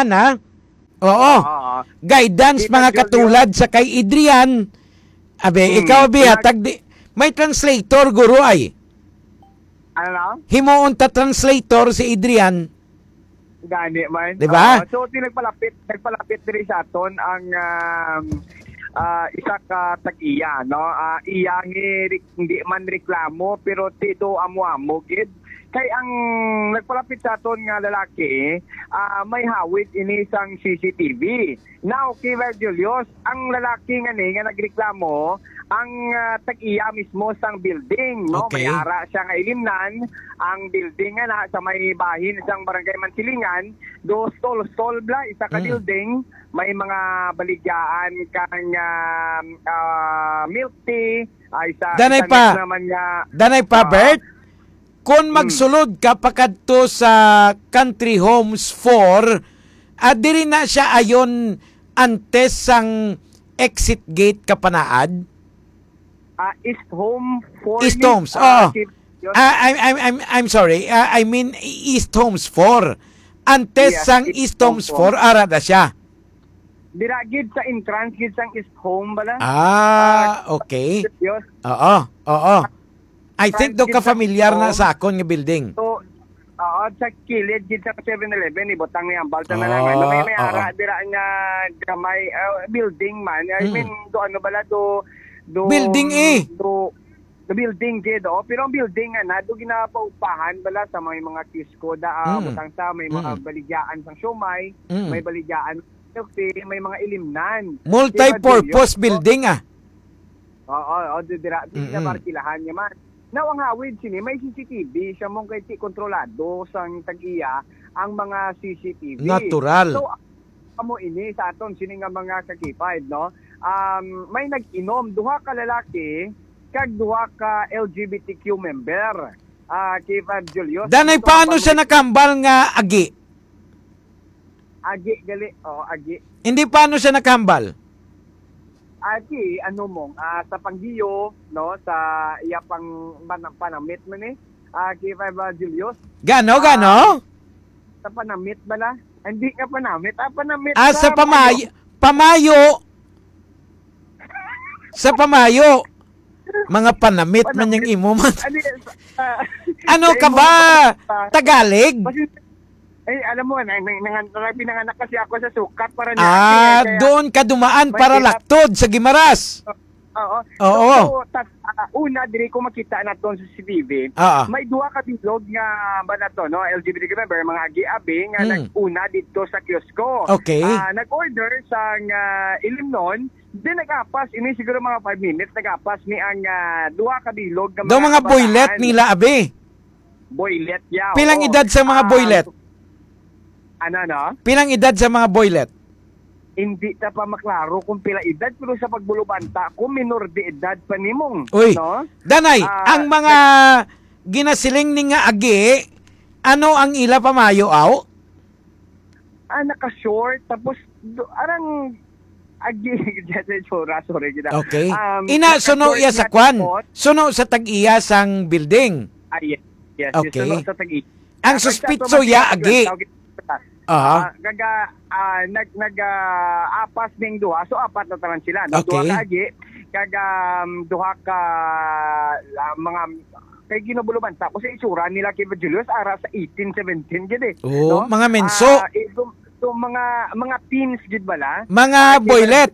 naman, ha? Oo. Guidance, mga katulad sa kay Adrian. Ikaw, may translator, guro ay. Ano? Himuon ta translator si Adrian. Gani man. Diba? So, nagpalapit diri sa aton ang isa ka tag-iya, no? Iya hindi man reklamo, pero tito amo-amo, gid. Kay ang nagpalapit sa aton nga lalaki, may hawid ini sang CCTV. Now, kay Julius, ang lalaki nga nagreklamo, ang tag-iya mismo sang building, no? Okay. May ara siya nga ilimnan, ang building nga na sa may bahin sang barangay Mansilingan, do stall bla, isa ka building, may mga baligyaan kang milk tea, Danay pa, Bert? Kung magsulod ka pakadto sa Country Homes 4, diri na siya ayon antes sang exit gate kapanaad? East Home 4. East Homes, I'm sorry. I mean East Homes 4. Antes sang East Homes 4, ara na siya. Dira gid sa entrance gid sang East Home bala. Okay. Oo. I think do ka familiar na sa akon nga building. So, sa kilid gid sa 7-Eleven ibutang niya ang balta na lang. May ara dira nga gamay building man. I mean do ano bala do building the building gid pero ang building nga na do ginapaupahan bala sa mga kisko butang sa may mga baligyaan sang siomay, may baligyaan may mga ilimnan. Multi-purpose building Oo, dira markilahan niya man. Now, ang hawid sini, may CCTV, siya mong kay kontrolado sang tag-iya ang mga CCTV. Natural. So, amo ini sa aton sini nga mga kakipad, no? May nag-inom, duha ka lalaki, kag duha ka LGBTQ member. Kipad Julius. Danay, paano siya nakambal nga agi? Agi, gali. Agi. Hindi paano siya nakambal? Agi, sa panggiyo, no, sa iya pang panamit man Kipad Julius. Gano? Sa panamit bala? Hindi ka panamit. Panamit. Sa pamayo. Sa pamayo. Mga panamit man yung imo man. Ano ka ba? Tagalig? Alam mo, pinanganak kasi ako sa sukat para niya. Doon ka dumaan para laktod sa Gimaras. Oo. So, una, diri ko makita na doon sa CCTV. May duha ka bilog nga ba na to, no? LGBTQ member, mga agi-abi nga nag-una dito sa kiosko. Okay. Nag-order sa ilimnon, then nag-apas, ini siguro mga 5 minutes, nag-apas ni ang duha ka bilog. Do mga boylet nila, abi? Boylet, yeah. Pilang edad sa mga boylet? Ano? Pilang edad sa mga boylet? Hindi ta pa maklaro kung pila edad, pero sa pagbulubanta, kung minor de edad pa nimong. Uy, no? Danay, ang mga ginasiling ni nga agi, ano ang ila pamayo, aw? Naka-short, tapos, arang, agi, sorry, kita. Okay. Suno iya sa kwan. Suno sa tag-iya sang building. Yes. Okay. Suno sa tag-iya. Ang suspitso ya, agi. Nag-apas ning duha, so apat na tanan sila. No? Okay. Duha ka agi, duha ka mga kay ginubuluban ta kasi isura nila kay Julius ara sa 18-17 gid no? Mga menso. So mga teens gid bala. Mga boylet.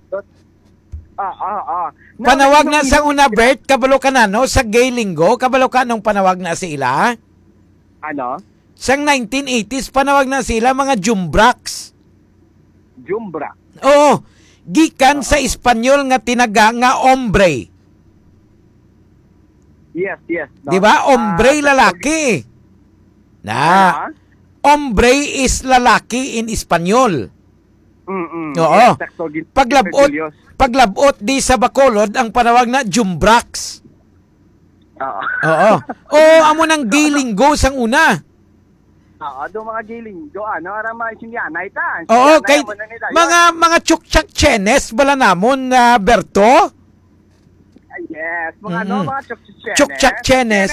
Panawag na sa una, Bert, kabalo ka na, no? Sa gay linggo, kabalo ka nung panawag na sa ila? Ano? Sang 1980s, panawag na sila mga Jumbrax. Jumbra? Oo. Gikan sa Espanyol nga tinaga nga hombre. Yes. No? Di ba? Hombre lalaki. Hombre is lalaki in Espanyol. Oo. Paglabot di sa Bacolod, ang panawag na Jumbrax. Oo. Amo nang gay linggo sang una. Do mga giling, do ara masinyanay ta. Oo, kay mga chukchak chenes bala namon na Berto? Yes, mga chukchak chenes.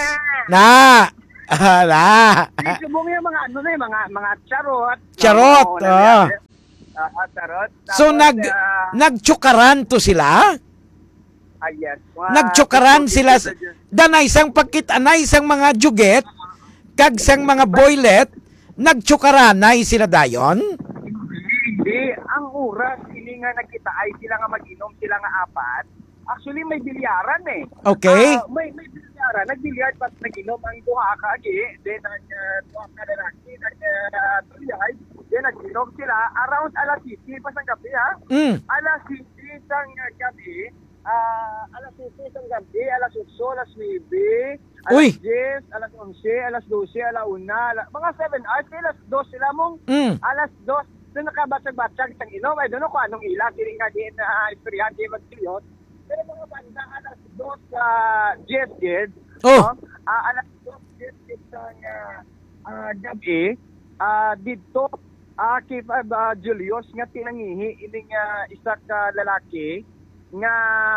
Subong yung mga charot. Charot. Tarot. So Tapos, nagtsukaran to sila? yes. Nagtsukaran sila danay sang pagkitanay sang mga juget kag sang mga boylet nagtsukaranay sila dayon? Hindi. Ang oras, ini nga nakita ay sila nga mag-inom, sila nga apat. Actually, may bilyaran eh. Okay. May bilyaran. Nagbilyard pa nag-inom ang duha ka agi. Then, duha ka lalaki. Nag-bilyard. Then, nag-inom sila. Around alas 7 pa sa gabi, ha? Alas 7 sa gabi. Alas 7 sa gabi. Alas 8, alas 9. Uy. Alas 10, alas 11, alas 12, alas 1. Mga 7 hours. Alas 2 sila mong. Alas 2. Doon nakabatsag-batsag sa inom. I don't know kung anong ilang. Hindi nga din istoryahan. Hindi mag-serious. Pero mga banda, alas 2 sa GS Oh. Alas 2 GS sa gabi, dito, kay Julius, nga tinangihi, ining isa ka lalaki, nga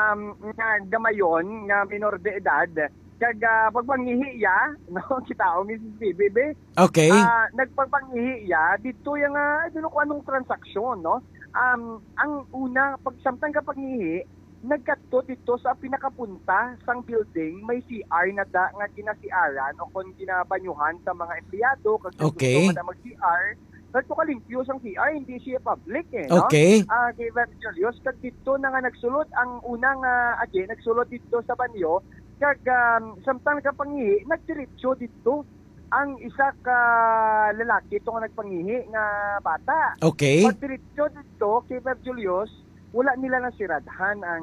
gamayon, nga minor de edad, kag pagpangihi ya, no, kita o Mississippi, be. Okay. Nagpagpangihi ya, dito yung, I don't know kung anong transaksyon, no? Ang una, samtang kapag ngihi, nagkato dito sa pinakapunta sang building, may CR na da nga ginasiaran o kung ginabanyuhan sa mga empleyado kasi Okay. gusto mo mag-CR. Nagto kalimpyo sang CR, hindi siya public eh, no? Okay. Kay Van Julius, kag dito na nga nagsulot, ang unang nagsulot dito sa banyo, kag samtang nagkapangihi, nagdiretso dito ang isa ka lalaki, ito nga nagpangihi nga bata. Okay. Pagdiretso dito kay Van Julius, wala nila na siradhan ang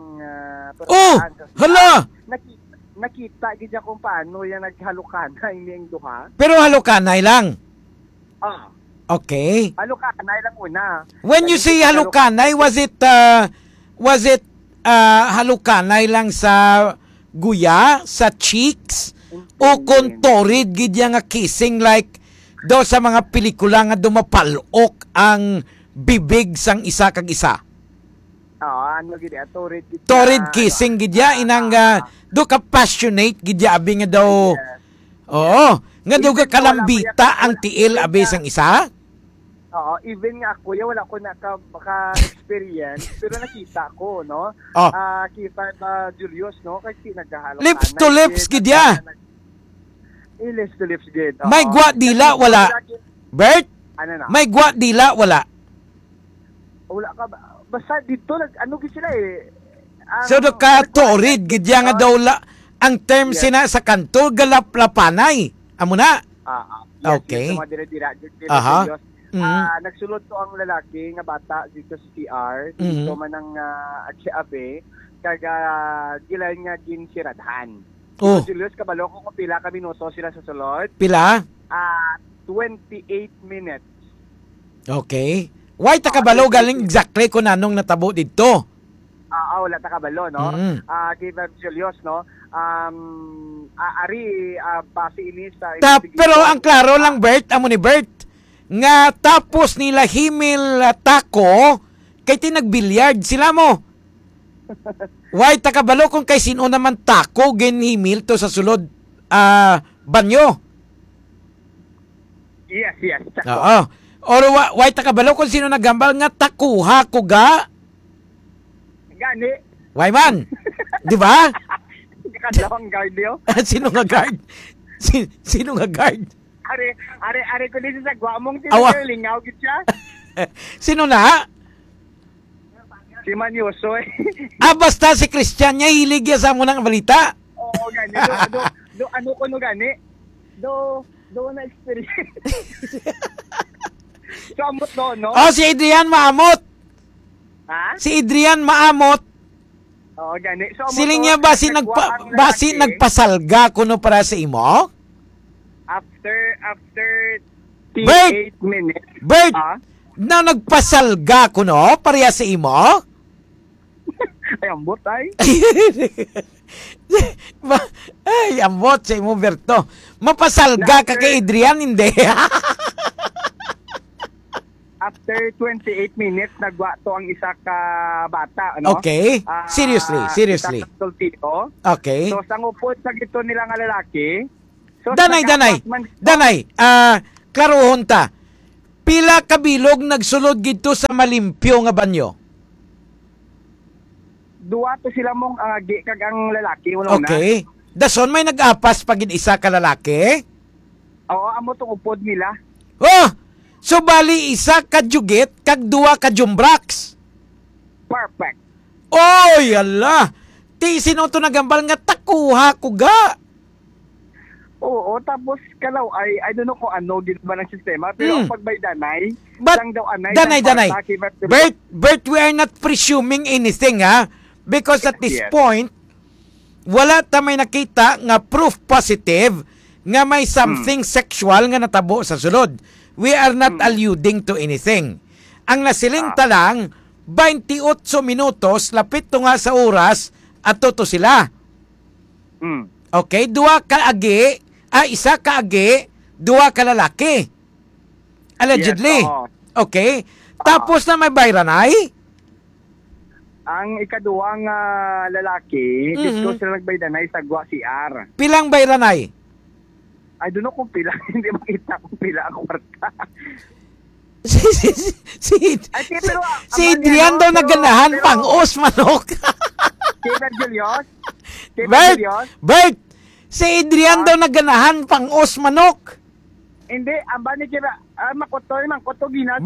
Hala! Nakita gid kung paano yan naghalukana ini ang duha. Pero halukanay lang. Okay. Halukanay lang una. When you say halukanay, was it halukanay lang sa guya, sa cheeks, o kontorid gid nga kissing like daw sa mga pelikula nga dumapalok ang bibig sang isa kag isa? Ano gid Torrid kissing gid inang do ka passionate gid abi nga daw. Oo, nga daw ka kalambita ang tiil abi sang isa. Even nga ako, wala ko naka-experience, pero nakita ko, no? Kita Julius, no? Kasi naghahalok. Lips to lips gid ya. Lips to lips gid. May gwa dila wala. Bert? Ano na? May gwa dila wala. Wala ka ba? Basta dito, ano gid sila eh. So do ka torrid gid nga daw ang term sina sa kanto galaplapanay. Amo na. Okay. Aha. Nagsulot to ang lalaki nga bata dito sa CR. Dito man ang abe kag gilay nga ginsiradhan. Julius, kabalo ko kung pila ka minuto sila sa sulod. Pila? 28 minutes. Okay. Why ta kabalo galing exactly kung anong natabo dito? Wala ta kabalo, no? Kay Julius, no? Base ini sa pero ang klaro lang, Bert, amo ni Bert, nga tapos nila himil tako, kay tinagbilyard sila mo. Why ta kabalo kung kay sino naman tako, ginhimil to sa sulod banyo? Yes. Oo. Or why ta kabalo kung sino nagambal nga takuha ko ga? Gani. Why man? Di ba? Kadlawang guard yo. Sino nga guard? Sino nga guard? Are ko dito sa guamong Awa. gid siya. Sino na? Si Manyoso. Basta si Christian niya hilig ya sa mo ng balita. Oo, gani. Ano ko no gani? Do na experience. So, amot no? Si Adrian maamot. Ha? Si Adrian maamot. Oo, gani. So, Siling niya basi nagpasalga kuno para sa imo? After Bert! 8 minutes. Bert! Na nagpasalga kuno para sa imo? Ay, ambot ay. Ay, ambot sa imo, Berto. Mapasalga ka kay Adrian, hindi. After 28 minutes, nagwa to ang isa ka bata, ano? Okay. Seriously. Okay. So, sangupot sa gito nila nga lalaki. So, Danay. Klarohon ta. Pila ka bilog nagsulod gito sa malimpyo nga banyo? Duwa to sila mong agi kag ang lalaki una. Okay. Dason may nag-apas pagin isa ka lalaki? Oo, amo tong upod nila. Oh! So bali isa ka jugit kag duwa ka jumbrax. Perfect. Oy, ala! Ti sino to nagambal nga takuha ko ga? Oo, tapos kalaw ay I don't know kung ano din ba ng sistema, pero pag may danay, But, lang daw anay. danay. Bert, we are not presuming anything, ha? Because at this Yes. point, wala ta may nakita nga proof positive nga may something sexual nga natabo sa sulod. We are not alluding to anything. Ang nasiling talang, 28 minutos, lapit to nga sa oras, at to sila. Okay, isa ka agi, duwa ka lalaki. Allegedly. Yes, oo. Okay. Tapos na may bayranay? Ang ikaduwang lalaki, disco sila nagbaydanay sa Gwa CR. Pilang bayranay? I don't know kung pila, hindi makita kung pila ang kwarta. Pero, si Adrian daw naganahan pang-os manok. Kevin Julius? Bert! Si Adrian daw naganahan pang-os manok. Hindi, ang ba ni Kira, makoto ginag.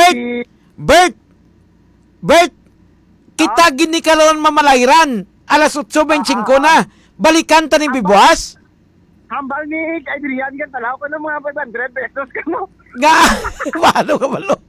Bert! Kita gini karon mamalayran. Alas 8:25 na. Balikan ta ni bibuas. Hambal ni Adrian kan talaw ko ng mga 500 pesos kano. Nga, malo.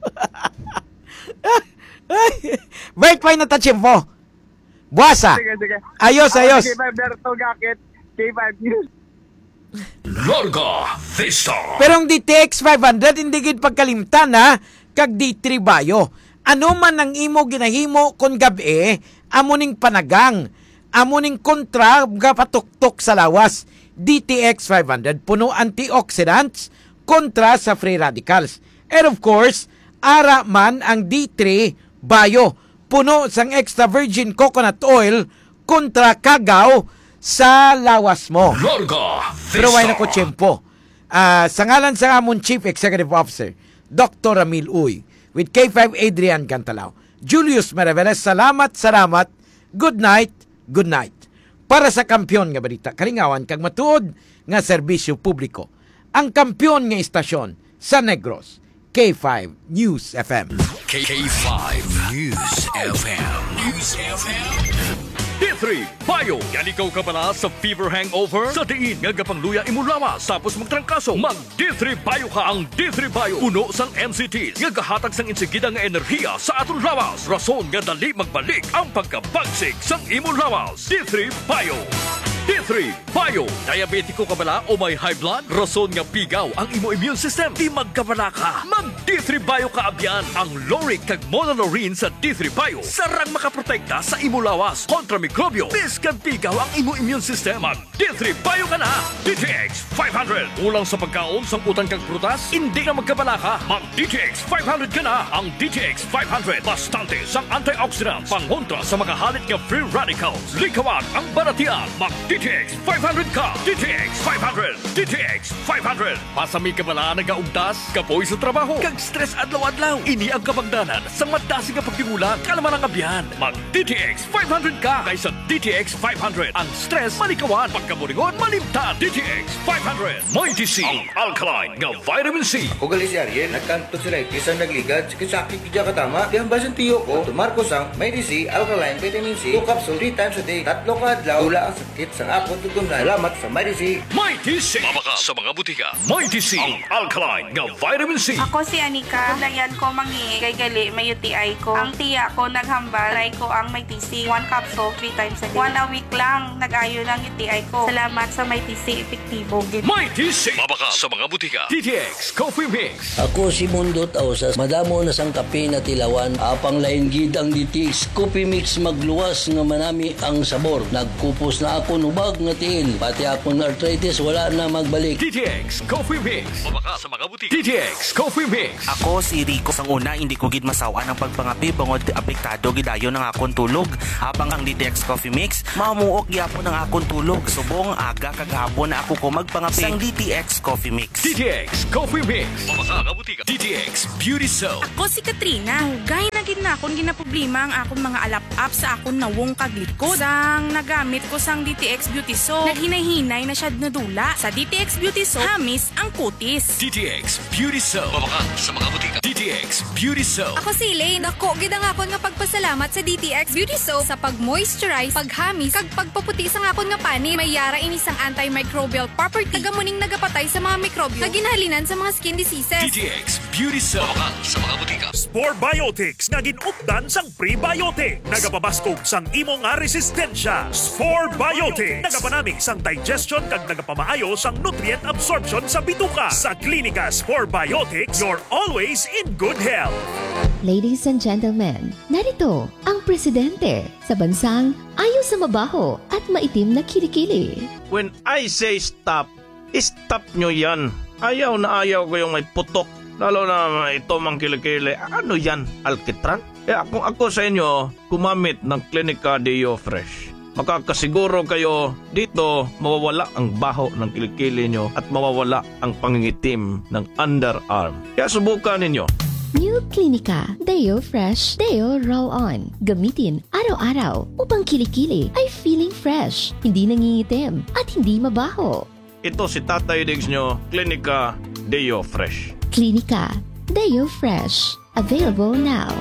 Bert, pa'y natatsimpo. Buwasa. Sige. Ayos. Kay Berto Gakit, kay 5 News. Larga Vista. Pero ang DTX 500, hindi gid pagkalimtan ha, kag D3 Bayo. Ano man ang imo ginahimo kon gabi, amuning panagang, amuning kontra gapatuktok sa lawas. DTX 500, puno antioxidants, kontra sa free radicals. And of course, ara man ang D3 Bayo, puno sang extra virgin coconut oil, kontra kagaw sa lawas mo. Larga Vista. Pero why na ko tiyempo. Sa ngalan sa amon Chief Executive Officer, Dr. Ramil Uy, with K5 Adrian Cantalao, Julius Maraveles, salamat. Good night. Para sa kampiyon nga balita, kalingawan kag matuod nga serbisyo publiko. Ang kampiyon nga istasyon sa Negros, K5 News FM. K5 News FM. D3 Bayo. Yan ikaw ka pala sa fever hangover? Sa diin nga gapangluya imong lawas tapos magtrangkaso. Mag D3 Bayo ka ang D3 Bayo. Puno sang MCTs nga gahatag sang insigida nga enerhiya sa aton lawas. Rason nga dali magbalik ang pagkabagsik sang imong lawas. D3 Bayo. D3 Bayo. Diabetiko ka bala o may high blood? Rason nga pigaw ang imo immune system. Di magkabala ka. Mag D3 Bayo ka abyan. Ang Loric kag Monolorine sa D3 Bayo. Sarang makaprotekta sa imo lawas kontra mikrobyo. Biskan pigaw ang imo immune system. Mag D3 Bayo ka na. DTX 500. Ulang sa pagkaon sang utang kag prutas? Hindi na magkabala ka. Mag DTX 500 ka na. Ang DTX 500. Bastante sang antioxidants. Pangontra sa makahalit nga free radicals. Likawan ang baratian. Mag DTX 500 ka. DTX 500. DTX 500. Pasami ka bala nagaugtas, kapoy sa trabaho, kag stress adlaw-adlaw. Ini ang kapagdanan sa madasi nga pagtigulang kalaman ang abyan. Mag DTX 500 ka kaysa DTX 500. Ang stress malikawan, pagkaburingon malimtan. DTX 500. Mighty C, ang alkaline nga vitamin C. O gali si Ariel, nagkanto sila isang nagligad, sakit kidya katama. Di ang basan tiyo ko, tumarko sang Mighty C, alkaline, vitamin C, 2 capsule 3 times a day, 3 ka adlaw, wala ang sakit sa akot tutunan. Salamat sa Mighty C. Mighty C. Mabaka sa mga butika. Mighty C, ang alkaline nga vitamin C. Ako si Anika. Layan ko mangi kay gali may UTI ko. Ang tiya ko naghambal. Try ko ang may TC. 1 capsule 3 times a day. 1 a week lang nag-ayo ng UTI ko. Salamat sa may TC. Epektibo. Mighty C. Mabaka sa mga butika. DTX Coffee Mix. Ako si Mundo Tausas, madamo na sang kape na tilawan, apang lain gid ang DTX Coffee Mix magluwas nga manami ang sabor. Nagkupos na ako tubag nga tiil. Pati akong arthritis wala na magbalik. DTX Coffee Mix. Mabaka sa mga butik. DTX Coffee Mix. Ako si Rico. Sang una, hindi ko gid masawa ng pagpangapi bangod apektado gidayon ng akong tulog. Habang ang DTX Coffee Mix, mamuok gyapon ang akong tulog. Subong aga kagahapon na ako ko magpangapi sang DTX Coffee Mix. DTX Coffee Mix. Mabaka sa butik. DTX Beauty Soap. Ako si Katrina. Hugay na gid na akong ginaproblema ang akong mga alap-up sa akong nawong kaglikod. Sang nagamit ko sang DTX Beauty Soap, naghinay-hinay na siya nadula. Sa DTX Beauty Soap, hamis ang kutis. DTX Beauty Soap. Mabaka sa mga butik. DTX Beauty Soap. Ako si Elaine. Dako gid ang akon nga pagpasalamat sa DTX Beauty Soap sa pag-moisturize, paghamis, kag pagpaputi sa akon nga pani. May yara ini sang antimicrobial property. Tagamuning nagapatay sa mga mikrobyo nga ginhalinan sa mga skin diseases. DTX Beauty Soap. Mabaka sa mga butika. Spore Biotics nga ginupdan sang prebiotic. Nagapabaskog sang imo nga resistensya. Spore Biotics. Nagapanami sang digestion kag nagapamaayo sang nutrient absorption sa bituka. Sa klinika Spore Biotics, you're always in good health. Ladies and gentlemen, narito ang presidente sa bansang ayaw sa mabaho at maitim na kilikili. When I say stop, stop nyo yan. Ayaw na ayaw ko yung may putok. Lalo na ito mang kilikili. Ano yan? Alkitran? Kung ako sa inyo, gumamit ng Clinica Deo Fresh. Makakasiguro kayo dito mawawala ang baho ng kilikili nyo at mawawala ang pangingitim ng underarm. Kaya subukan ninyo. New Clinica Deo Fresh Deo Roll-On. Gamitin araw-araw upang kilikili ay feeling fresh, hindi nangingitim at hindi mabaho. Ito si Tatay Diggs nyo, Clinica Deo Fresh. Clinica Deo Fresh. Available now.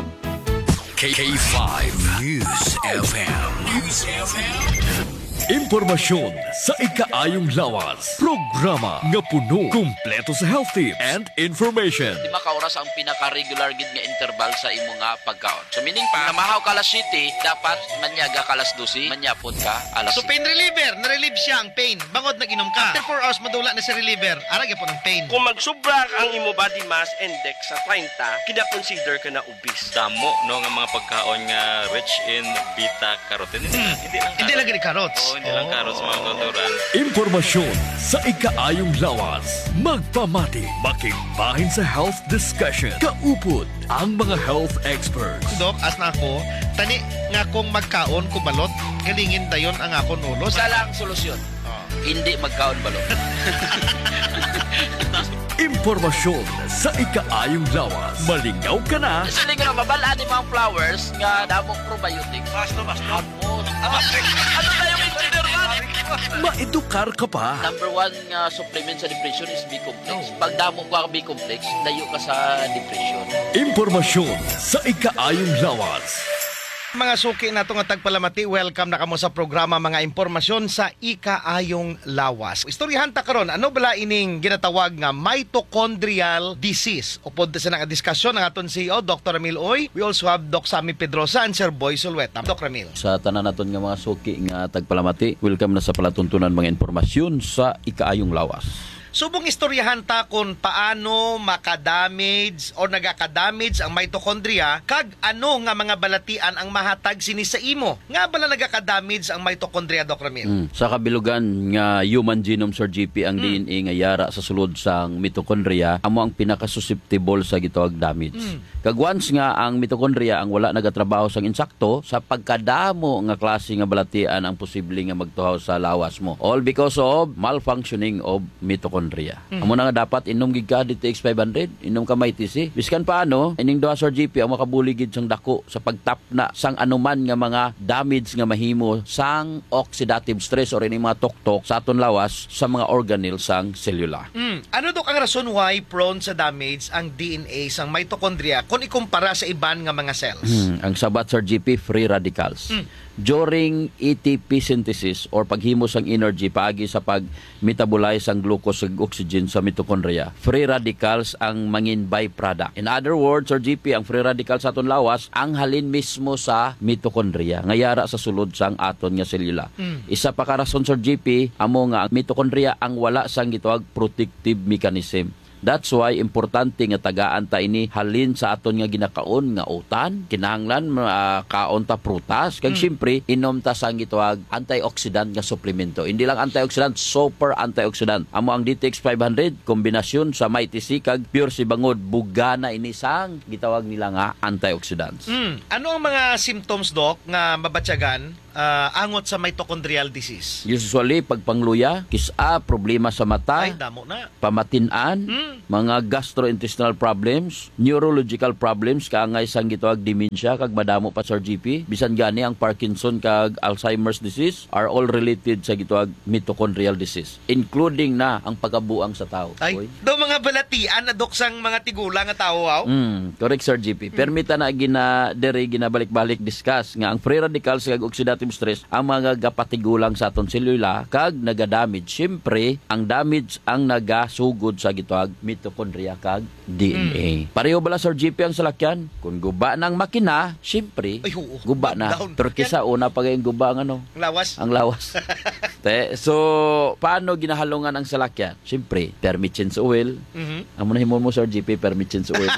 K5 News FM. News FM. Impormasyon sa ikaayong lawas. Programa nga puno, kumpleto sa health tips and information. Di makauras ang pinaka-regular gid nga interval sa imo nga pagkaon. So meaning pa, namahaw ka alas 7, dapat manyaga ka alas 12, manyapon ka alas 7. So pain reliever, na-relieve siya ang pain. Bangod nag-inom ka. After 4 hours, madula na si reliever. Arag po ng pain. Kung magsubra ang imo body mass index sa 30, kina-consider ka na obese. Damo, no, nga mga pagkaon nga rich in beta-carotene. Hindi lang gini carrots. Hindi lang carrots mga tuturan. Impormasyon sa ikaayong lawas. Magpamati, makigbahin sa health discussion. Kaupod ang mga health experts. Dok, as na ako, tani nga kung magkaon ko balot, galingin dayon ang akon ulo. Isa lang solusyon. Hindi magkaon balot. Impormasyon sa ikaayong lawas. Malingaw ka na. Sa linggo na mabalaan ni mga flowers nga damong probiotics. Basta. Ano tayo engineer man? Maedukar ka pa. Number 1 nga supplement sa depression is B-complex. Pag damo ka B-complex, layo ka sa depression. Impormasyon sa ikaayong lawas. Mga suki na nga tagpalamati, welcome na kamo sa programa mga impormasyon sa ikaayong lawas. Istoryahan ta karon, ano bala ining ginatawag nga mitochondrial disease? Upod sa nga diskusyon ng aton CEO Dr. Ramil Oy. We also have Doc Sammy Pedrosa and Sir Boy Sulweta. Doc Ramil. Sa tanan naton nga mga suki nga tagpalamati, welcome na sa palatuntunan mga impormasyon sa ikaayong lawas. Subong istoryahan ta kung paano makadamage o nagaka-damage ang mitochondria kag ano nga mga balatian ang mahatag sini sa imo. Nga bala nagaka-damage ang mitochondria, Doc Ramil? Sa kabilugan nga human genome, Sir GP, ang DNA nga yara sa sulod sang mitochondria amo ang pinaka-susceptible sa gitawag damage. Kag once nga ang mitochondria ang wala nagatrabaho sang insakto, sa pagkadamo nga klase nga balatian ang posible nga magtuhaw sa lawas mo. All because of malfunctioning of mitochondria. Amo na nga dapat inom gid ka DTX 500, inom ka may TC. Biskan paano, ining duha Sir GP ang makabuligid sang dako sa pagtapna sang anuman nga mga damage nga mahimo sang oxidative stress or ining mga tuktok sa aton lawas sa mga organelle sang selula. Ano dok ang rason why prone sa damage ang DNA sang mitochondria kung ikumpara sa iban nga mga cells? Ang sabat Sir GP, free radicals. During ATP synthesis or paghimo sang energy paagi sa pag-metabolize ang glucose ug oxygen sa mitochondria, free radicals ang mangin byproduct. In other words, Sir GP, ang free radicals sa aton lawas ang halin mismo sa mitochondria nga yara sa sulod sang aton nga selula. Isa pa ka rason Sir GP, amo nga ang mitochondria ang wala sang gitawag protective mechanism. That's why importante nga tagaan ta ini halin sa aton nga ginakaon nga utan, kinahanglan kaon ta prutas, kag syempre inom ta sang gitawag antioxidant nga suplemento. Hindi lang antioxidant, super antioxidant. Amo ang DTX 500 kombinasyon sa Mighty C kag Pure C bangod bugana ini sang gitawag nila nga antioxidants. Ano ang mga symptoms, Doc, nga mabatyagan angot sa mitochondrial disease? Usually pagpangluya, kisa, problema sa mata, Ay, damo na. pamatin-an, mga gastrointestinal problems, neurological problems, kaangay sang gitawag dementia, kag madamo pa Sir GP. Bisan gani ang Parkinson kag Alzheimer's disease are all related sa gitawag mitochondrial disease, including na ang pagkabuang sa tao. Ay, do mga balatian na Doc sang mga tigula nga tao, Correct Sir GP. Permita na ginabalik-balik discuss nga ang free radicals kag oxidative stress ang mga gapatigulang sa aton selula kag nagadamage. Siyempre, ang damage ang nagasugod sa gitawag mitochondria kag DNA. Pareho bala Sir GP ang salakyan? Kung guba ng makina, siyempre, guba na. Pero kisa una pa yung guba ang ano? Lawas. Ang lawas. So, paano ginahalungan ang salakyan? Siyempre, permitsins oil. Ang munahimon mo Sir GP, permitsins oil.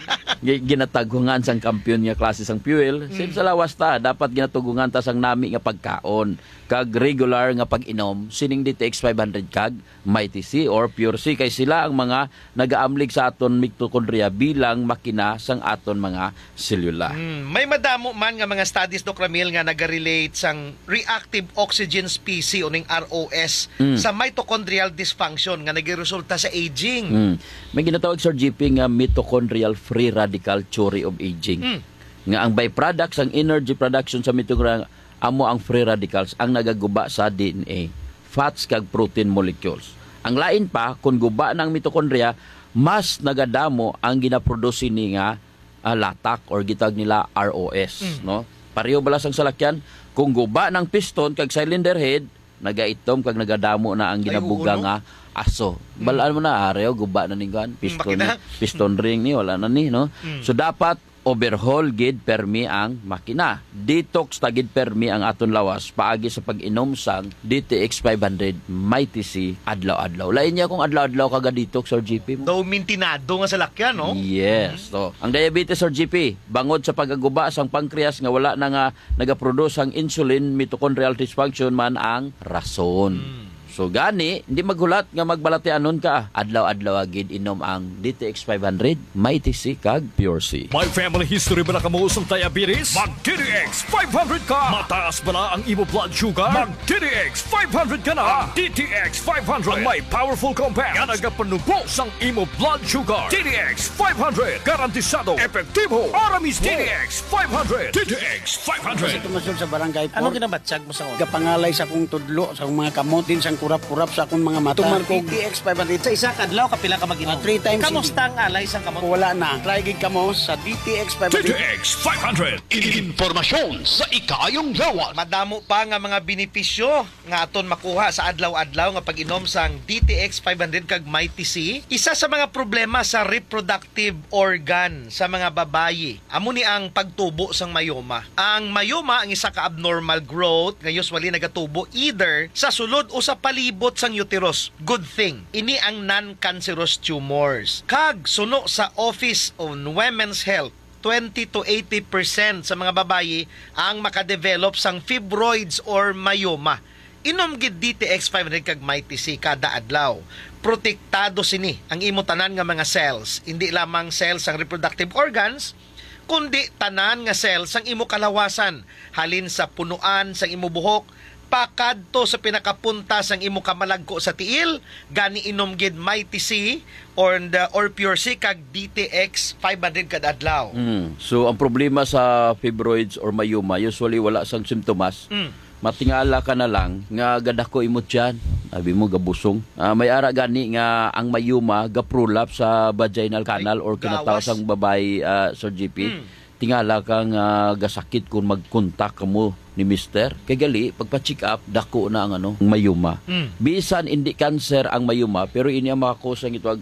Ginatagungan sang kampiyon nga klase sang fuel. Sim sa lawas ta, dapat ginatugungan ta sang nami nga pagkaon. Kag regular nga pag-inom, sining DTX 500 kag Mighty C or Pure C, kay sila ang mga nagaamlig sa aton mitochondria bilang makina sang aton mga selula. May madamo man nga mga studies, Doc Ramil, nga nagarelate sang reactive oxygen species o ning ROS sa mitochondrial dysfunction nga nagiresulta sa aging. May ginatawag Sir GP nga mitochondrial free radical theory of aging. Nga ang byproducts, ang energy production sa mitochondria amo ang free radicals ang nagaguba sa DNA, fats kag protein molecules. Ang lain pa, kung guba ng mitochondria, mas nagadamo ang ginaproduce ni nga latak or gitag nila ROS. No? Pareho balas ang salakyan, kung guba ng piston kag cylinder head, nagaitom kag nagadamo na ang ginabuga nga aso. Balaan mo na, areo, guba na ni kan piston ring ni, wala na ni. No? So dapat overhaul gid permi ang makina. Detox tagid permi ang aton lawas paagi sa pag-inom sang DTX 500 Mighty C adlaw-adlaw. Lain niya kung adlaw-adlaw kaga detox Sir GP mo. Daw mintinado nga sa lakyan, no? Yes. So, ang diabetes Sir GP, bangod sa pagaguba sang pancreas nga wala na nga nagaproduce ang insulin, mitochondrial dysfunction man ang rason. So gani, hindi maghulat nga magbalatianon ka. Adlaw-adlaw agid inom ang DTX 500, Mighty C kag Pure C. May family history ba na kamuusong diabetes? Mag-DTX 500 ka! Mataas ba na ang imo blood sugar? Mag-DTX 500 ka na! DTX 500 ang may powerful compounds nga nagapanubos ang imo blood sugar. DTX 500 garantisado, epektibo, aramis. DTX 500! DTX 500! Tumasol sa barangay. Ano kinabatsag mo sa ako? Kapangalay sa akong tudlo, sa akong mga kamot, din sa kurap-kurap sa akong mga mata. Tumar ko DTX 500 sa isa kadlaw kapila ka mag-inom. 3 times. Kamusta ang alay sa kamot? Wala na. Try gid kamo sa DTX 500. DTX 500. Informasyon sa ikayong lawas. Madamo pa nga mga benepisyo nga aton makuha sa adlaw-adlaw nga pag-inom sang DTX 500 kag Mighty C. Isa sa mga problema sa reproductive organ sa mga babayi amo ni ang pagtubo sang mayoma. Ang mayoma ang isa ka abnormal growth nga usually nagatubo either sa sulod o sa palibot sang uterus. Good thing. Ini ang non-cancerous tumors. Kag suno sa Office on Women's Health, 20 to 80% sa mga babayi ang makadevelop sang fibroids or mayoma. Inom gid DTX 500 kag Mighty C kada adlaw. Protektado sini ang imo tanan nga mga cells, hindi lamang cells sang reproductive organs, kundi tanan nga cells sang imo kalawasan, halin sa punuan sang imo buhok, pakadto sa pinakapunta sang imo kamalagko sa tiil, gani inom gid Mighty C or Pure C kag DTX 500 kada adlaw. So ang problema sa fibroids or mayoma, usually wala sang simptomas. Matingala ka na lang nga gadako imot yan, sabi mo gabusong. May ara gani nga ang mayoma gaprulap sa vaginal canal or kinatawag sang babae Sir GP. Tingala kang gasakit kung mag-contact mo ni Mister. Kaya gali, pagpa-check up, dako na ang mayuma. Bisan hindi cancer ang mayuma, pero ini ang makakusang ito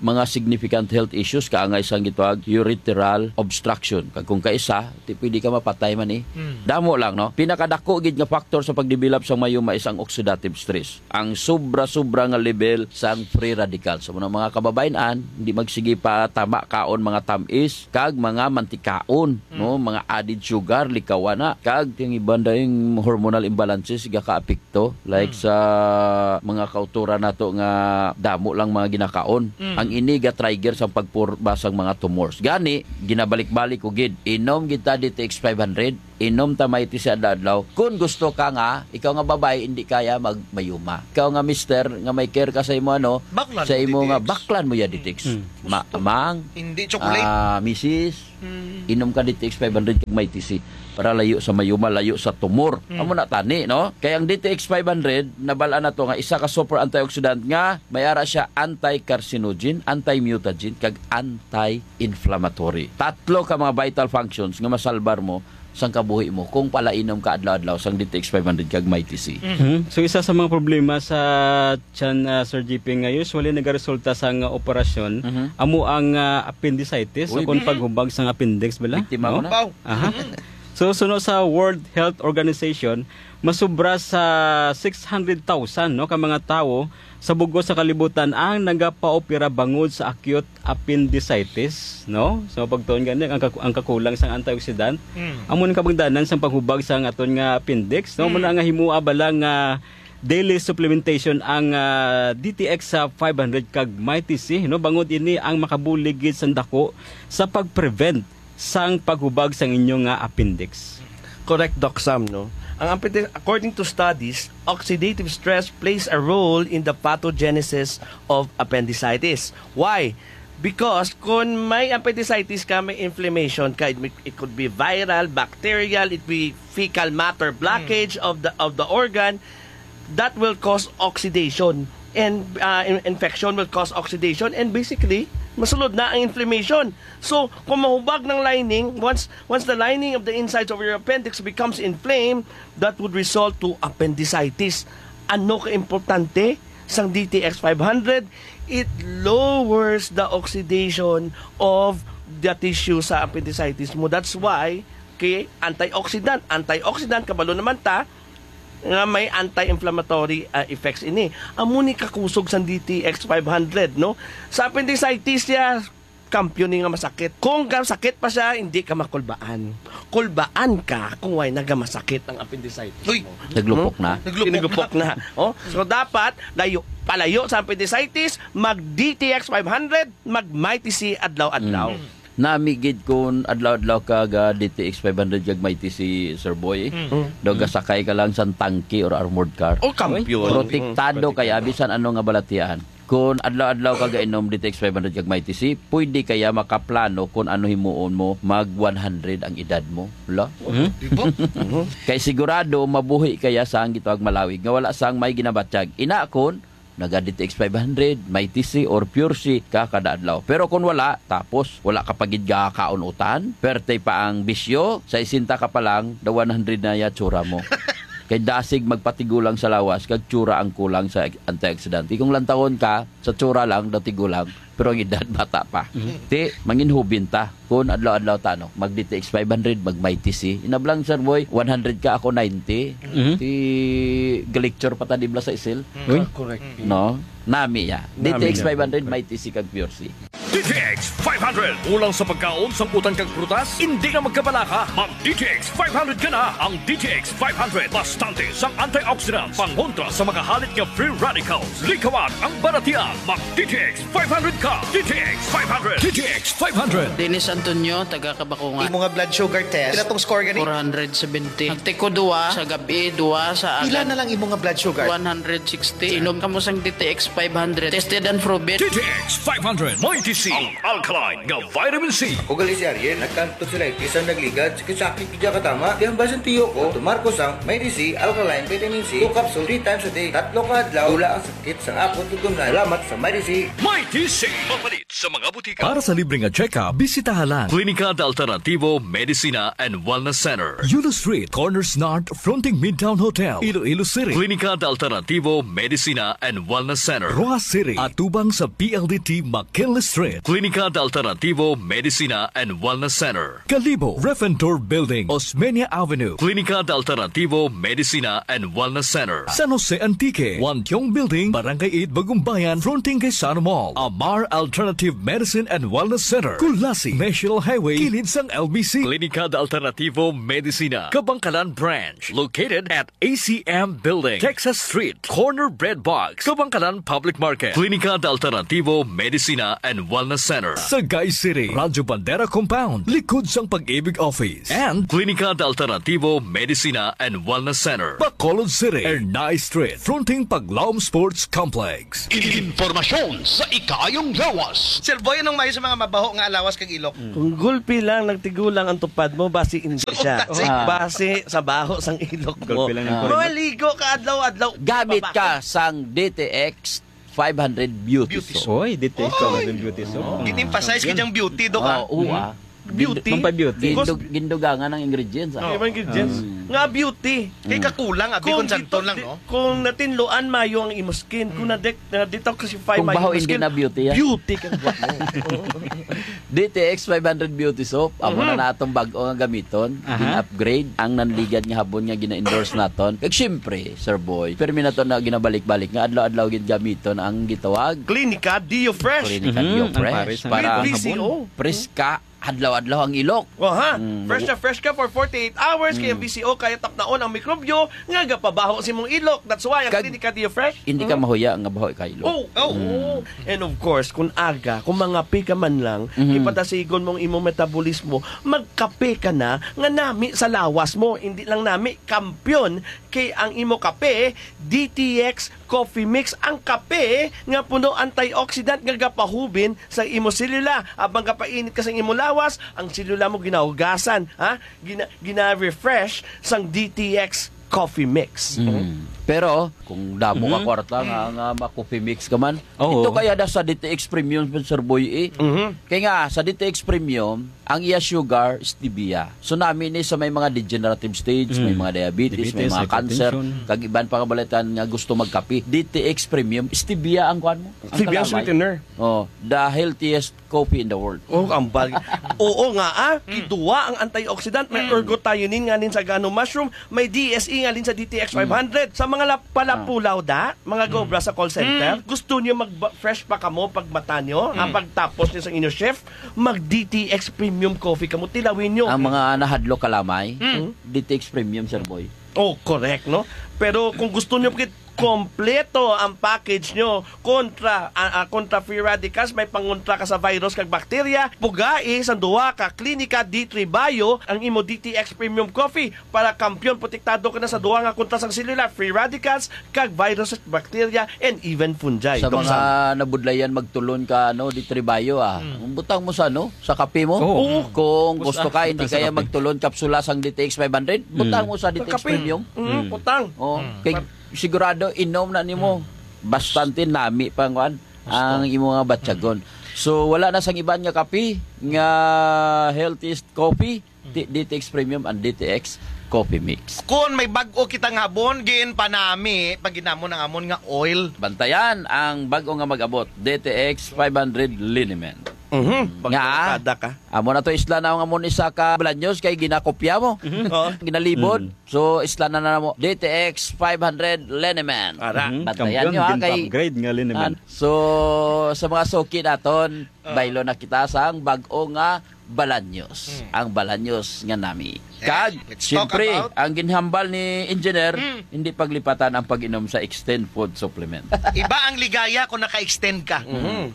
mga significant health issues kaangay sang gitawag urethral obstruction. Kag kung kaisa, di pwede ka mapatay man Damo lang no. Pinakadako gid nga factor sa pagdevelop sang mayuma isang oxidative stress. Ang sobra-sobra nga level sang free radicals. So mga kababayan, hindi magsige pa tama kaon mga tamis kag mga mantikaon, no, mga added sugar likawana kag ting ibanda yung hormonal imbalances ga kaapekto like sa mga kautura nato nga damo lang mga ginakaon. Ang ini ga trigger sa pagpurbasang mga tumors. Gani ginabalik-balik ko gid inom kita DTX 500, inom ta mayti sa adlaw. Kung gusto ka nga, ikaw nga babae hindi kaya magmayuma. Ikaw nga mister nga may care ka sa imo baklan sa imo nga baklan mo ya DTX. Amang hindi chocolate. Mrs. Inom ka DTX 500 kag may TC para layo sa mayuma, layo sa tumor. Amo na tani, no? Kaya ang DTX 500 nabala na to nga isa ka super antioxidant nga may ara siya anti-carcinogen, anti-mutagen kag anti-inflammatory. Tatlo ka mga vital functions nga masalbar mo sang kabuhi mo kung palainom ka adlaw-adlaw sang DTX 500 kag may TC. So isa sa mga problema sa tiyan Sir GP nga usually nagaresulta sa operasyon amo ang appendicitis o kung paghubag sa appendix bala. Biktima no? na. Aha. So sunod sa World Health Organization, masubra sa 600,000 no ka mga tawo sa bugos sa kalibutan ang nagapaopera bangod sa acute appendicitis, no? So pagtuon gani ang kakulang sang antioxidant, amon kabangdanan sang paghubag sang aton nga appendix, no? Muna nga himua bala nga daily supplementation ang DTX 500 kag MyTC, no? Bangod ini ang makabuligid sang dako sa pagprevent sang paghubag sang inyong appendix. Correct, Doc Sam, no? According to studies, oxidative stress plays a role in the pathogenesis of appendicitis. Why? Because kung may appendicitis ka, may inflammation ka, it could be viral, bacterial, it could be fecal matter blockage of the organ, that will cause oxidation. And infection will cause oxidation, and basically masulod na ang inflammation. So, kung mahubag ng lining, once the lining of the insides of your appendix becomes inflamed, that would result to appendicitis. Ano ka-importante sang DTX 500? It lowers the oxidation of the tissue sa appendicitis mo. That's why, okay, antioxidant kabalo naman ta, nga may anti-inflammatory effects ini. Amo ni kakusog sa DTX 500, no? Sa appendicitis niya, kampiyon nga masakit. Kung sakit pa siya, hindi ka makulbaan. Kulbaan ka kung way nagamasakit ang appendicitis mo. Naglupok na. Naglupok na. Oh, so dapat palayo sa appendicitis, mag DTX 500, mag MyTC adlaw-adlaw. Namigid kun adlaw-adlaw ka DTX 500 kag may TC Sir Boy. Doga sakay ka lang sa tangke or armored car. O kampiyon. Protektado kaya bisan ano nga balatian. Kung adlaw-adlaw ka gainom DTX 500 kag may TC, pwede kaya makaplano kung ano himuon mo mag 100 ang edad mo. Wala? Kay sigurado mabuhi kaya sang gitawag malawig nga wala sang may ginabatsyag. Ina kun naga DTX 500, may TC or Pure C ka kada adlaw. Pero kung wala, tapos wala ka pagid kaunutan, perte pa ang bisyo, sa isinta ka pa lang, da 100 na ya tsura mo. Kay dasig magpatigulang sa lawas, kag tsura ang kulang sa antioxidant. Kung lantawon ka, sa tsura lang, datigulang, pero ang edad bata pa. Ti, manginhubin ta. Kung adlaw-adlaw tano, mag DTX 500, mag may TC. Inablang Sir Boy, 100 ka, ako 90. Ti, galecture pa ta dibla sa isil. Correct. No? Nami ya. DTX 500, may TC kag Pure C. DTX 500. Ulang sa pagkaon, samputan kang prutas, hindi na magkabalaka. Mag DTX 500 ka na. Ang DTX 500. Bastante sang antioxidants. Pangontra sa mga halit ng free radicals. Likawan ang baratian. Mag DTX 500 ka. DTX 500. DTX 500. Dennis Antonio, taga Kabakungan. Imo nga blood sugar test. Pila tong score gani? 470. Nagtiko 2 sa gabi, 2 sa agad. Pila na lang imo nga blood sugar? 160. Inom ka mo sang DTX 500. Tested and proven. DTX 500. May TC. Ang alkaline nga vitamin C. Ako gali si Ariel, nagkanto sila isang nagligad, sakit kaya katama, di hambasan tiyo ko, tumarko sang may DC, alkaline, vitamin C, 2 capsule, 3 times a day, 3 ka adlaw, wala ang sakit sa akot tutungan. Salamat sa may DC. May TC. Mapalit sa mga butika. Para sa libre nga check-up, bisitahan lang Klinika de Alternativo Medicina and Wellness Center. Yulo Street, Corners North, fronting Midtown Hotel, Iloilo City. Klinika de Alternativo Medicina and Wellness Center. Rojas City, atubang sa PLDT McKinley Street. Klinika de Alternativo Medicina and Wellness Center. Kalibo, Refentor Building, Osmeña Avenue. Klinika de Alternativo Medicina and Wellness Center. San Jose Antique, Wantiong Building, Barangay 8, Bagumbayan, fronting kay Sano Mall. Amar Alternative Medicine and Wellness Center. Kulasi, National Highway, kilid sang LBC. Klinika de Alternativo Medicina, Kabangkalan Branch, located at ACM Building, Texas Street, Corner Bread Box, Kabangkalan Public Market. Klinika de Alternativo Medicina and Wellness Center. Sagay City, Radyo Bandera Compound, likod sang Pag-ibig Office. And Klinika de Alternativo Medicina and Wellness Center. Bacolod City, Ernay Street, fronting Paglaom Sports Complex. Informasyon sa Ikayong Lawas. Sir Boy, anong mayo sa mga mabaho nga alawas kag ilok? Kung gulpi lang, nagtigulang ang tupad mo, basi hindi siya. Base sa baho sang ilok mo. Maligo ka adlaw-adlaw. Gamit ka sang DTX 500 Beauty Soap. Oy, DTX 500 Beauty Soap. Gin-emphasize ka diyang beauty do ka. Oo, Beauty. Beauty. Gindugangan ng ingredients. Ibang ingredients. Nga beauty. Kay kakulang, abi kung santon lang, no? Kung natinluan mayo ang imo skin, kung na-detoxify kung mayo baho ang hindi skin, na beauty yan. beauty kang buwan mo. DTX 500 Beauty Soap, amo na natong bag-o nga gamiton, gin-upgrade ang nanligad nga habon nga gina-endorse naton. Kag syempre, Sir Boy, permi na to na ginabalik-balik nga adlaw-adlaw gid gamiton ang gitawag Klinika Dio Fresh. Klinika Dio Fresh para preska adlaw-adlaw ang ilok. Fresh na fresh ka for 48 hours kay ang BCO kaya tapnaon ang mikrobyo nga gapabaho si mong ilok. That's why ang Klinika Dio Fresh hindi ka mahuya nga baho ka ilok. And of course, kung mangapi ka man lang, ipadasigon mong imong metabolismo, magkape ka na nga nami sa lawas mo. Hindi lang nami kampyon kay ang imo kape, DTX Coffee Mix, ang kape nga puno antioxidant nga gapahubin sa imo selula. Abang kapainit ka sa imo lawas, ang selula mo ginahugasan, gina-refresh sang DTX Coffee Mix. Pero kung damo ka kwarta nga ma-coffee mix ka man, ito kaya da sa DTX Premium, Sir Boy Kaya nga sa DTX Premium, ang iya sugar stevia. So namin ni sa may mga degenerative stage, may mga diabetes, may mga cancer, kag iban pa kabalitan nga gusto magkape. DTX Premium stevia ang kuan mo. Stevia sweetener. The healthiest coffee in the world. Ang bag. Oo nga kiduwa ang antioxidant, may ergothioneine nga din sa gano mushroom, may DSE nga din sa DTX 500. Sa mga palapulaw mga gobra sa call center, gusto niyo mag-fresh pa kamo pag mata nyo, pagtapos niyo sa inyo chef, mag-DTX Premium Coffee kamo, tilawin nyo. Ang mga nahadlo kalamay, DTX Premium, Sir Boy. Correct, no? Pero kung gusto niyo kompleto ang package nyo kontra free radicals, may pangontra ka sa virus kag bakterya, pugai sa duwa ka Klinika D3 Bio ang imo DTX Premium Coffee para kampyon protektado ka na sa duwa nga kontra sa selula, free radicals kag virus at bakterya and even fungi. Sa mga nabudlayan magtulon ka D3 Bio butang mo sa sa kape mo. Kung gusto ka hindi kaya magtulon kapsula sang DTX 500, butang mo sa DTX Premium. Butang. Sigurado inom na nimo bastante nami pangwan ang imo nga batyagon. So wala na sang iban nga kape nga healthiest coffee, DTX Premium and DTX Coffee Mix. Kung may bag-o kita nga abon, gin pa nami pag ginamon ang amon nga oil. Bantayan ang bag-o nga mag-abot, DTX 500 Liniment. Nga, amo na to isla na nga mo isa ka Blanyos kay ginakopya mo. Ginalibod. So isla na mo DTX 500 Liniment. Bantayan nyo kay upgrade nga Liniment. So sa mga suki naton, baylo na kita sang bag-o nga Balanyos. Ang Balanyos nga nami. Kag, siyempre, ang ginhambal ni engineer, hindi paglipatan ang pag-inom sa Extend Food Supplement. Iba ang ligaya kung naka-extend ka.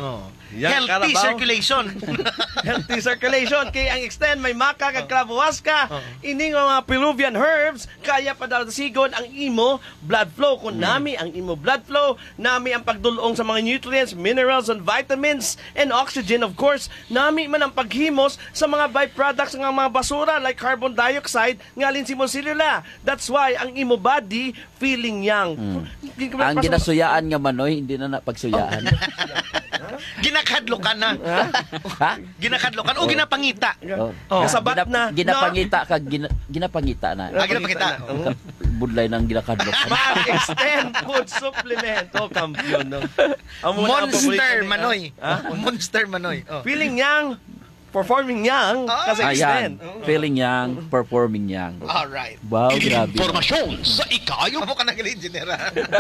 Healthy circulation. Healthy circulation. Kaya ang Extend may maka kag clavuasca. Ining mga Peruvian herbs, kaya pa daw sigon ang imo blood flow. Kung nami ang imo blood flow, nami ang pagdulong sa mga nutrients, minerals, and vitamins, and oxygen, of course. Nami man ang paghimos sa mga byproducts ng mga basura like carbon dioxide ngalin si selula. That's why ang imo body feeling young. Ang ginasuyaan nga manoy hindi na napagsuyaan. Ginakadlokan na. Ha? Ginakadlokan o ginapangita. Oh. Kasabat na. Ginapangita kag ginapangita na. Ginapangita. Budlay ng ginakadlok. Mag-extend food supplement. Kampiyon, no? Monster Manoy. Monster Manoy. Feeling young, performing young, kasi extend. Feeling young, performing young. Alright. Wow, grabe. Impormasyon sa ikaayong... Amo ka nang engineer.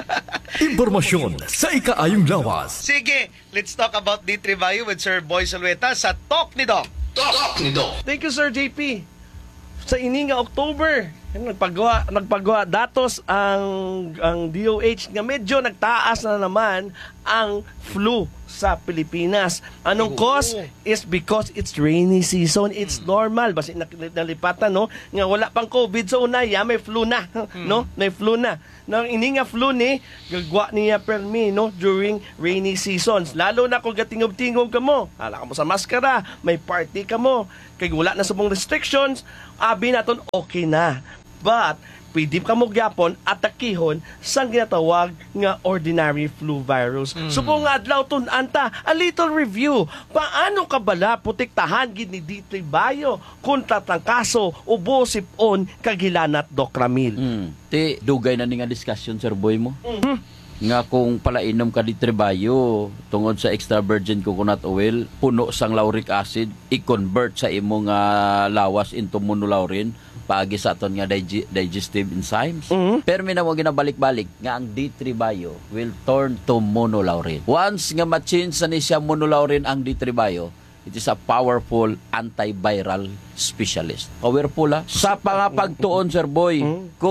Impormasyon sa ikaayong lawas. Sige, let's talk about D3 Bio with Sir Boy Salueta sa Talk ni Doc. Talk ni Doc. Thank you, Sir JP. Sa ininga October, nagpagawa datos ang DOH nga medyo nagtaas na naman ang flu sa Pilipinas. Anong cause? Is because it's rainy season. It's normal. Basta nalipatan, no? Nga wala pang COVID sa unaya, may flu na. No? May flu na. Nang ininga flu ni, gagwa niya permi, no? During rainy seasons. Lalo na kung gatingob-tingob ka mo. Hala ka mo sa maskara, may party ka mo. Kaya wala na sa mong restrictions, abi naton okay na. But, pwede ka mo gyapon atakihon sang ginatawag nga ordinary flu virus. So kung nga adlaw anta, a little review. Paano ka bala protektahan gid ni D3 Bio kontra tangkaso, ubo, sipon, kagilanat, Dokramil? Ti dugay na ni nga discussion, Sir Boy mo. Nga kung palainom ka D3 Bio tungod sa extra virgin coconut oil, puno sang lauric acid, i-convert sa imong lawas into monolaurin paagi sa aton nga digestive enzymes. Pero may na mo ginabalik-balik nga ang D3 Bio will turn to monolaurin. Once nga ma-change na ni siya monolaurin ang D3 Bio, it is a powerful antiviral specialist. Powerful sa pangapagtuon, Sir Boy.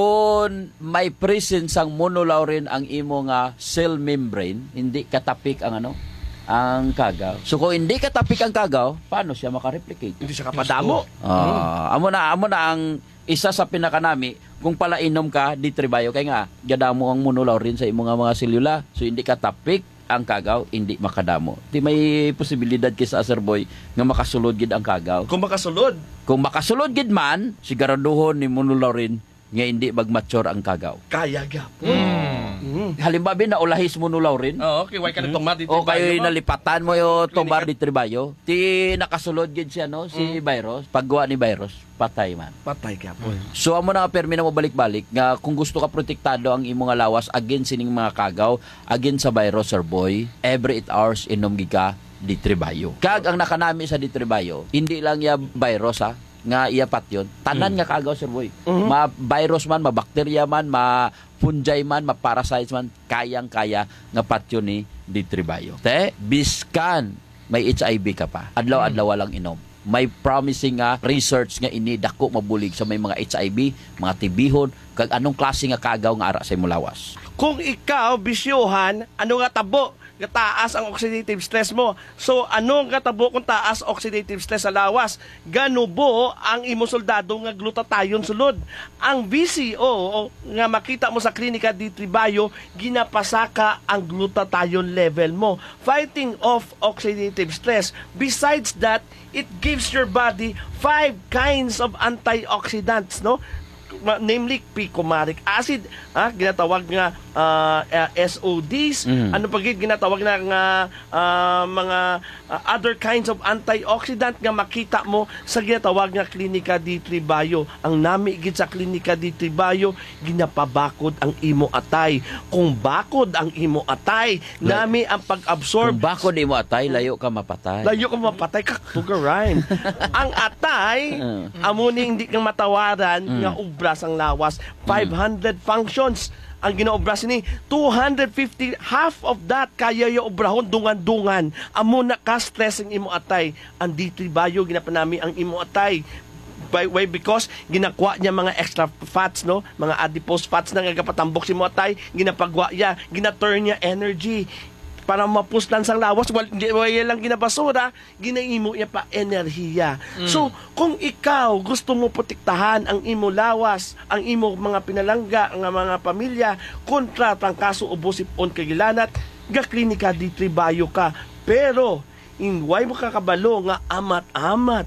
Kung may presence ang monolaurin ang imo nga cell membrane, hindi katapik ang ang kagaw. So kung hindi katapik ang kagaw, paano siya makareplicate? Hindi siya kapadamo. Amo na ang isa sa pinakanami kung palainom ka D3 Bio kay nga gadamo ang monolaurin sa imong mga selula. So hindi katapik ang kagaw, hindi makadamo. Di may posibilidad kisa Sir Boy nga makasulod gid ang kagaw. Kung makasulod gid man, siguraduhon ni monolaurin nga hindi mag-mature ang kagaw. Kaya gyapon. Halimbawa na ulahis monolaurin. Okay, why ka na tomar D3 O kayo Bio? nalipatan mo yung tomar D3 Bio. Ti nakasulod gid siya si virus. Paggawa ni virus, patay man. Patay gyapon. So amo na permi na mo balik-balik nga kung gusto ka protektado ang imong lawas against sining mga kagaw, against sa virus, Sir Boy, every 8 hours inom gid ka D3 Bio. Kag ang nakanami sa D3 Bio, hindi lang ya virus nga iyapat yun. Tanan nga kagaw, Sir Boy. Ma-virus man, ma-bacteria man, ma-fungi man, ma-parasites man, kayang-kaya nga patyo ni D3 Bio. Biskan may HIV ka pa. Adlaw-adlaw lang inom. May promising nga research nga ini dako mabulig sa may mga HIV, mga tibihon, kag anong klase nga kagaw nga ara sa imong lawas. Kung ikaw bisyohan, ano nga tabo? Taas ang oxidative stress mo. So, anong katabo kung taas oxidative stress sa lawas? Ganubo ang imo soldado nga glutathione sulod. Ang VCO nga makita mo sa klinika D3 Bio, ginapasaka ang glutathione level mo. Fighting off oxidative stress. Besides that, it gives your body 5 kinds of antioxidants, no? Namely picomaric acid, ginatawag nga SODs, ano pa ginatawag na nga mga other kinds of antioxidant nga makita mo sa ginatawag nga klinika D3 Bio. Ang nami gid sa klinika D3 Bio, ginapabakod ang imo atay. Kung bakod ang imo atay, nami ang pag-absorb. Kung bakod imo atay, layo ka mapatay. Kaktugaran. Ang atay, amuni hindi kang matawaran nga ubras ang lawas. 500 functions ang ginaobras ni 250, half of that kaya yung obrahon dungan-dungan. Amo na ka-stress ang imo atay. Ang D3 Bio ginapanami ang imo atay. Why? Because ginakwa niya mga extra fats, no? Mga adipose fats na nagapatambok si mo atay, ginapagwa niya, gina-turn niya energy para mapuslan sang lawas. Hindi lang ginabasura, ginaimo niya pa enerhiya. So, kung ikaw gusto mo protektahan ang imo lawas, ang imo mga pinalangga, ang mga pamilya, kontra trangkaso, ubo, sipon, kagilanat, ga klinika D3 Bio ka. Pero, why mo kakabalo nga amat-amat,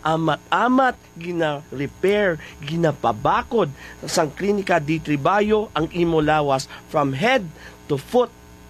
gina-repair, ginapabakod sang klinika D3 Bio ang imo lawas from head to foot.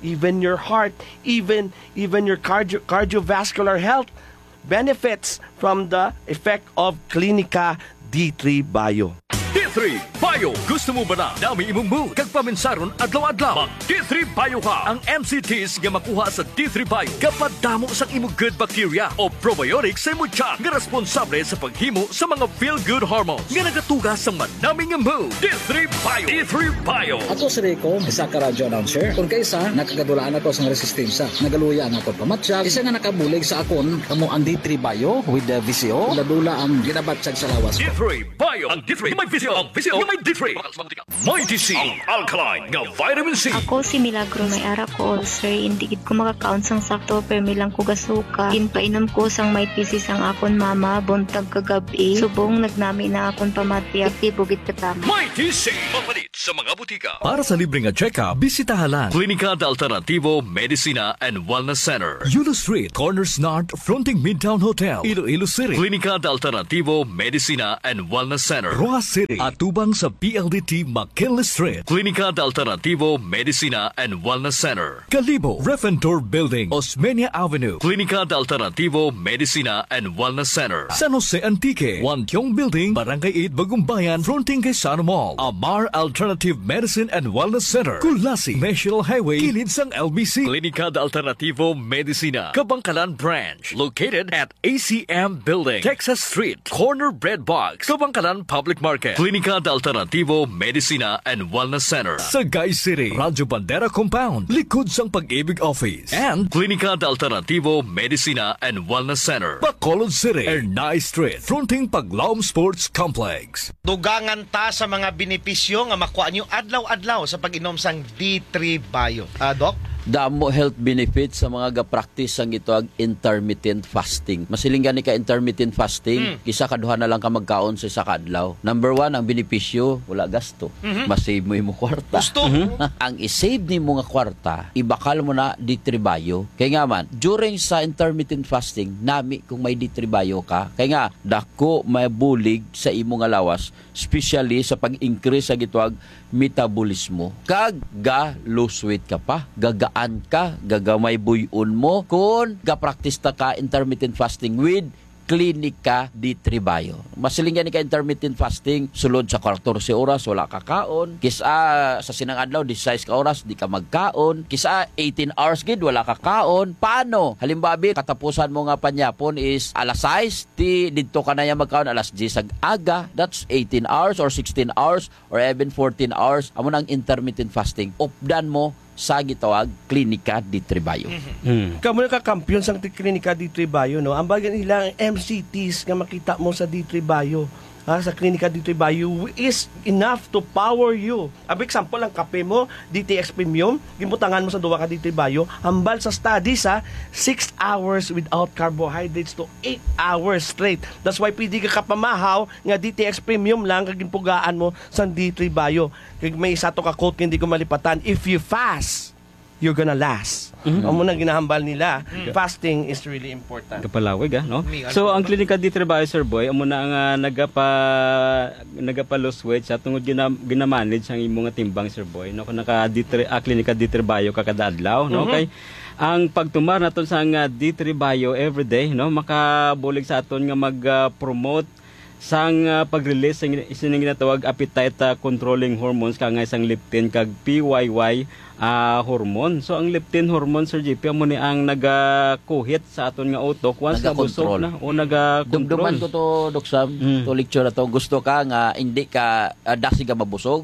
even your heart, even your cardiovascular health benefits from the effect of Clinica D3 Bio. D3 Bio. Gusto mo ba na dami imong mood kag paminsaron adlaw-adlaw? Mag D3 Bio ka. Ang MCTs nga makuha sa D3 Bio kapag damo sa imong good bacteria o probiotics sa imong tiyan nga responsable sa paghimo sa mga feel-good hormones nga nagatugas sa manaming mood. D3 Bio. D3 Bio. Ako si Rico, isa ka radyo announcer. Kung kaysa, nakagadulaan ako sa resistensya. Nagaluya na ako pamatsyag. Isa nga nakabulig sa akon, kamo ang D3 Bio with the VCO. Ladula ang ginabatsyag sa lawas ko. D3 Bio. Ang D3 may VCO. Ang VCO may D3. May DC. Ang alkaline nga vitamin C. Ako si Milagro, may ara ko ulcer. Hindi gid ko makakaon sang sakto pero milang ko gasuka. Ginpainom ko sang may PC sang akon mama buntag kagabi. Subong nagnami na akon pamatya. Tibugit katama. May DC. Mapalit sa mga butika. Para sa libreng check-up, bisitahan Clinica de Alternativo Medicina and Wellness Center. Yulo Street, Corners North, fronting Midtown Hotel, Iloilo City. Clinica de Alternativo Medicina and Wellness Center, Rojas City. Atubang sa PLDT McKinley Street. Clinica de Alternativo Medicina and Wellness Center. Kalibo, Refentor Building, Osmeña Avenue. Clinica de Alternativo Medicina and Wellness Center. San Jose Antique, Wantiong Building, Barangay 8, Bagumbayan, fronting kay Sana Mall. Amar Alternative Medicine and Wellness Center. Kulasi, National Highway, kilid sang LBC. Clinica de Alternativo Medicina, Kabangkalan Branch. Located at ACM Building, Texas Street, Corner Bread Box, Kabangkalan Public Market. Clinica de Alternativo Medicina and Wellness Center. Sagay City, Radyo Bandera Compound, likod sang Pag-ibig Office. And Clinica de Alternativo Medicina and Wellness Center, Bacolod City, Ernay Street, fronting Paglaom Sports Complex. Dugangan ta sa mga benepisyo nga makuha nyo adlaw-adlaw sa pag-inom sang D3 Bio. Doc? Damo health benefits sa mga ga-practice ang ito ag intermittent fasting. Masiling gani ka intermittent fasting, isa kaduha na lang ka magkaon sa isa ka adlaw. Number 1, ang benepisyo, wala gasto. Masave mo yung kwarta. Gusto. Ang isave ni mo nga kwarta, ibakal mo na D3 Bio. Kaya nga man, during sa intermittent fasting, nami kung may D3 Bio ka, kaya nga, dako may bulig sa imo nga lawas, especially sa pag-increase sa gitwag metabolismo. Kag lose weight ka pa, gagaan ka, gagamay buyon mo kung ga-practice ta ka intermittent fasting with Clinica D3 Bio. Masilingan ni ka intermittent fasting, sulod sa 14 oras, wala ka kaon. Kisa sa sinang adlaw, 16 ka oras, di ka magkaon. Kisa 18 hours gid, wala ka kaon. Paano? Halimbabi, katapusan mo nga panyapon is alas 6, dito ka na yung magkaon alas 10 aga. That's 18 hours or 16 hours or even 14 hours. Amo nang intermittent fasting. Updan mo sa gitawag Clinica D3 Bio. Kamu na ka-kampiyon sa Clinica D3 Bio, no? Ang bagay nila ang MCTs nga makita mo sa D3 Bio, sa Clinica D3 Bio is enough to power you. Ab example, ang kape mo, DTX Premium, gimutangan mo sa duwa ka D3 Bio, hambal sa studies 6 hours without carbohydrates to 8 hours straight. That's why pwede ka kapamahaw nga DTX Premium lang kagimpugaan mo sa D3 Bio. Kaya may isa to ka quote hindi ko malipatan, if you fast, you're gonna last. Amo nang ginahambal nila. Fasting is really important. Kapalawig, no? So, ang Clinica D3 Bio, Sir Boy, amo na ang nagapa-lose weight sa tungod ginamanage ang imong timbang, Sir Boy. No? Kung Clinica D3 Bio kakada adlaw, no? Kay ang pagtumar naton sa D3 Bio everyday, no? Makabulig sa aton nga mag-promote sang pag-release ng isinang ginatawag appetite controlling hormones kang isang leptin kag PYY hormone. So ang leptin hormone, Sir JP, amo ni ang nagakuhit sa aton nga utok once nabusog na o naga-control. Dumduman ko to, Dok Sam, to lecture na to. Gusto ka nga hindi ka dasi ka mabusog.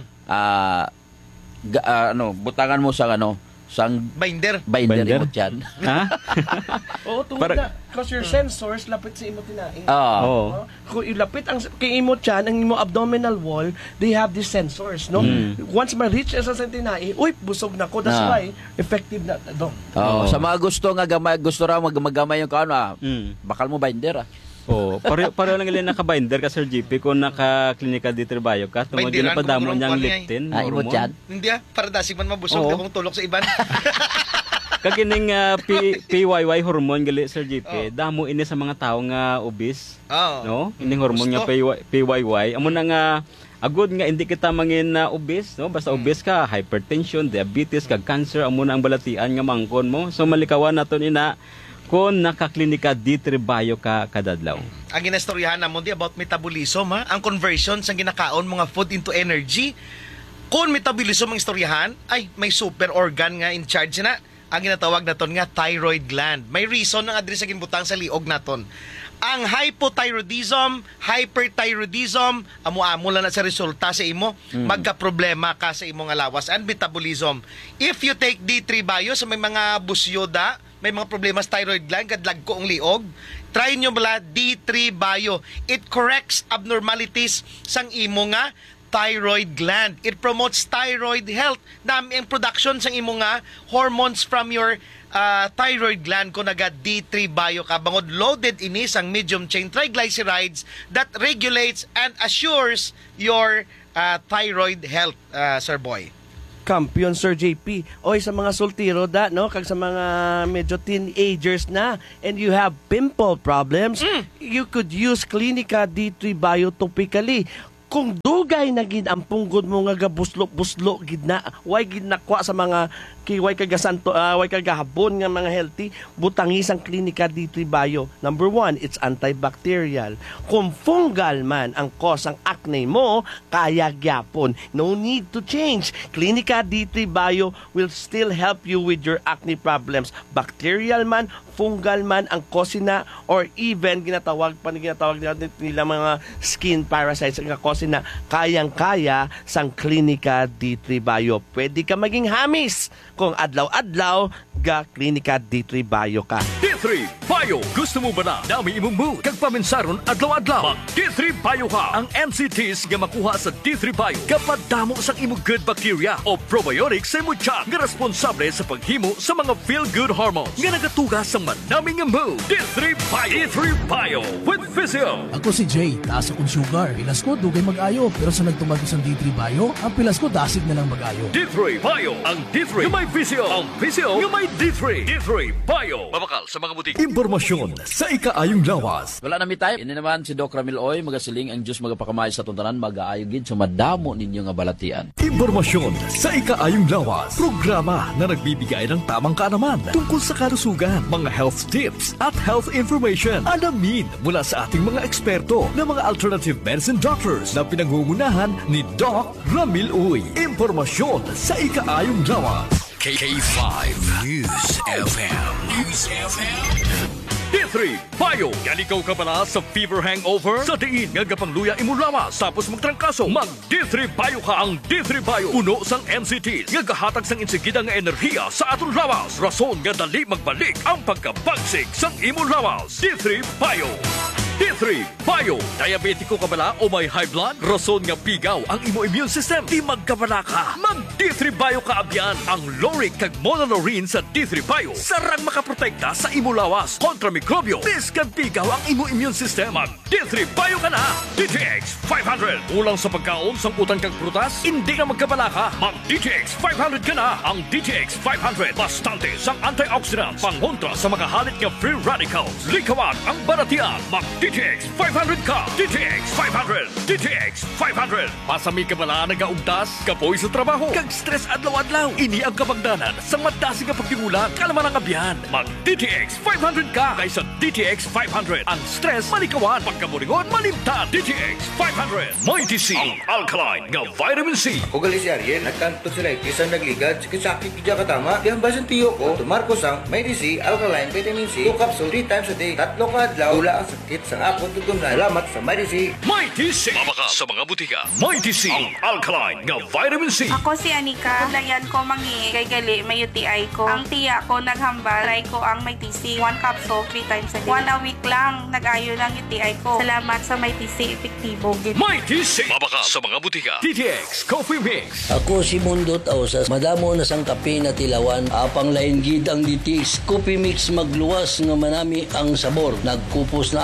Butangan mo sa sang binder imot yan. Ha? Oo, tungkol na. Because your sensors, lapit sa imot tinaing. Kung ilapit ang kay imot yan, ang imo abdominal wall, they have these sensors, no? Once ma-reach sa tinaing, busog na ko. That's why, effective na. Sa mga gusto raw magamay yung bakal mo binder pareho lang nila naka-binder ka, Sir JP, kung naka-Clinica D3 Bio ka, tungod din na padamo niyang leptin. Imot yan? Hindi para dasig man mabusog, kung tulok sa iban. Kagining PYY hormone gali, Sir JP, damo ini sa mga tao nga obese, no? Ining hormone nga PYY, amo na nga agud nga hindi kita mangin na obese, no? Basta obese ka, hypertension, diabetes, kag cancer amo na ang balatian nga mangkon mo. So malikawan naton ina kung nakaklinika D3 Bio ka kadadlaw. Ang ginastoryahan namon di about metabolism, ha? Ang conversion sa ginakaon mga food into energy. Kung metabolism ang istoryahan, ay may super organ nga in charge na. Ang ginatawag naton nga thyroid gland. May reason nga adri sa ginbutang sa liog naton. Ang hypothyroidism, hyperthyroidism, amo-amo lang na sa resulta sa imo, magka-problema ka sa imong lawas and metabolism. If you take D3 Bio sa may mga busyoda, may mga problema sa thyroid gland, kadlag ko ang liog, try nyo bala D3 Bio. It corrects abnormalities sang imo nga thyroid gland. It promotes thyroid health. Nami ang production sang imo nga hormones from your thyroid gland ko naga D3 Bio ka bangod loaded ini sang medium chain triglycerides that regulates and assures your thyroid health, Sir Boy. Kampiyon, Sir JP. Oy, sa mga sultiro da, no? Kag sa mga medyo teenagers na and you have pimple problems, you could use Clinica D3 Bio topically. Kung dugay na gid ang punggod mo nga gabuslo-buslo gid na, way gid nakwa sa mga way kagasanto, way kagahabon nga mga healthy, butangis ang Clinica D3 Bio. Number 1, it's antibacterial. Kung fungal man ang cause ang acne mo, kaya gyapon. No need to change. Clinica D3 Bio will still help you with your acne problems. Bacterial man, fungal man ang cause na, or even ginatawag nila mga skin parasites ang cause na, kayang-kaya sang Clinica D3 Bio. Pwede ka maging hamis kung adlaw-adlaw ga Clinica D3 Bio ka. D3 Bio! Gusto mo ba na dami imong mood kag paminsaron adlaw-adlaw? Mag D3 Bio ka! Ang NCTs nga makuha sa D3 Bio kapag damo sang imong good bacteria o probiotics sa imong tiyan nga responsable sa paghimo sa mga feel-good hormones nga nagatugas sa manaming mood. D3 Bio! D3 Bio with Physio! Ako si Jay, taas akong sugar. Pilas ko, dugay mag-ayo. Pero sa nagtumag sa D3 Bio, ang pilas ko dasig na lang mag-ayo. D3 Bio! Ang D3 nga may Physio! Ang Physio nga may D3! D3 Bio! Mabakal sa mga butik. Impormasyon sa ikaayong lawas. Wala na mi tayo. Ini naman si Doc Ramil Oy, magasiling ang Diyos magapakamay sa tuntanan, mag-aayogid sa madamo ninyo nga balatian. Impormasyon sa ikaayong lawas. Programa na nagbibigay ng tamang kaalaman tungkol sa kalusugan, mga health tips at health information. Alamin mula sa ating mga eksperto na mga alternative medicine doctors na pinangungunahan ni Doc Ramil Oy. Impormasyon sa ikaayong lawas. K5 News FM. News FM. D3 Bio! Yan ikaw ka pala sa fever hangover? Sa diin nga gapangluya imulawas tapos magtrangkaso, mag D3 Bio ka. Ang D3 Bio puno sang NCTs nga gahatag sang insigida nga enerhiya sa aton lawas. Rason nga dali magbalik ang pagkabagsik sang imulawas. D3 Bio! D3 Bio! Diabetiko ka bala o may high blood? Rason nga pigaw ang imo immune system. Di magkabala ka. Mag D3 Bio ka abyan. Ang Loric kag Monolaurin sa D3 Bio sarang makaprotekta sa imo lawas kontra mikrobyo. Biskan pigaw ang imo immune system. Mag D3 Bio ka na. DTX 500. Ulang sa pagkaon sang utan kag prutas, hindi na magkabala ka. Mag DTX 500 ka na. Ang DTX 500 bastante sang antioxidants pangontra sa mga halit nga free radicals. Likawan ang baratian. Mag DTX 500 ka! DTX 500! DTX 500! Pasami ka bala nagaugtas, kapoy sa trabaho, kag stress adlaw-adlaw. Ini ang kabagdanan sa madasi nga pagtingulan, kalaman ang abyan. Mag DTX 500 ka! Kaysa DTX 500, ang stress malikawan, pagkamuringon malimtan. DTX 500! Mighty C! Ang alkaline nga vitamin C! Ako gali si Ariel, nagkanto sila isang nagligad, sakit kidya katama, di hambasan tiyo ko, tumarko sang Mighty C, alkaline, vitamin C, 2 capsule, 3 times a day, 3 ka adlaw, wala ang sakit sa ako tutunan. Salamat sa Mighty C. Mighty C! Mabaka sa mga butika. Mighty C! Ang alkaline nga vitamin C. Ako si Anika. Kulayan ko mangi kay gali may UTI ko. Ang tiya ko naghambal. Try ko ang Mighty C. 1 capsule 3 times a day. 1 a week lang nag-ayo ng UTI ko. Salamat sa Mighty C. Epektibo. Mighty C! Mabaka sa mga butika. DTX Coffee Mix. Ako si Mundot Ausas. Madamo na sang kape na tilawan. Apang lain gid ang DTX Coffee Mix magluwas nga manami ang sabor. Nagkupos na ako no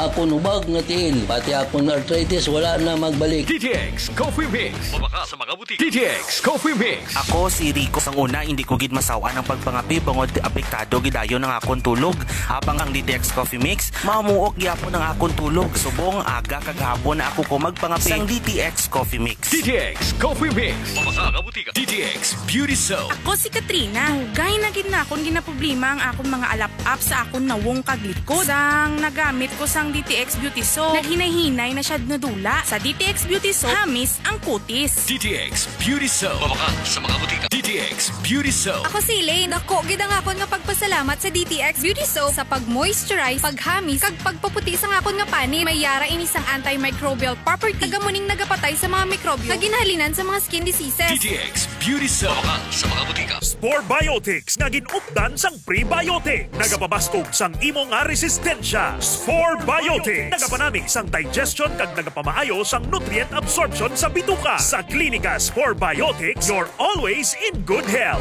kabag nga tiil. Pati akong arthritis wala na magbalik. DTX Coffee Mix. Mabaka sa mga butik. DTX Coffee Mix. Ako si Rico. Sang una, hindi ko gid masawa ng pagpangapi bangod apektado gidayon ng akong tulog. Habang ang DTX Coffee Mix, mamuok gyapon ng akong tulog. Subong aga kagahapon na ako ko magpangapi sang DTX Coffee Mix. DTX Coffee Mix. Mabaka nga butika. DTX Beauty Soap. Ako si Katrina. Gay na gid na akong ginaproblema ang akong mga alap-up sa akong nawong kaglikod. Sang nagamit ko sang DTX Beauty Soap, naghinay-hinay na siya nadula. Sa DTX Beauty Soap, hamis ang kutis. DTX Beauty Soap. Mabaka sa mga butika. DTX Beauty Soap. Ako si Elaine. Dako gid ang akon nga pagpasalamat sa DTX Beauty Soap sa pag-moisturize, paghamis, kag pagpaputi sa akon nga pani. May yara ini sang antimicrobial property. Tagamuning nagapatay sa mga mikrobyo na ginhalinan sa mga skin diseases. DTX Beauty Soap. Mabaka sa mga butika. Spore Biotics nga ginupdan sang prebiotic. Nagapabaskog sang imo nga resistensya. Spore Biotics. Nagapanami sang digestion kag nagapamaayo sang nutrient absorption sa bituka. Sa Klinika Spore Biotics, you're always in good health.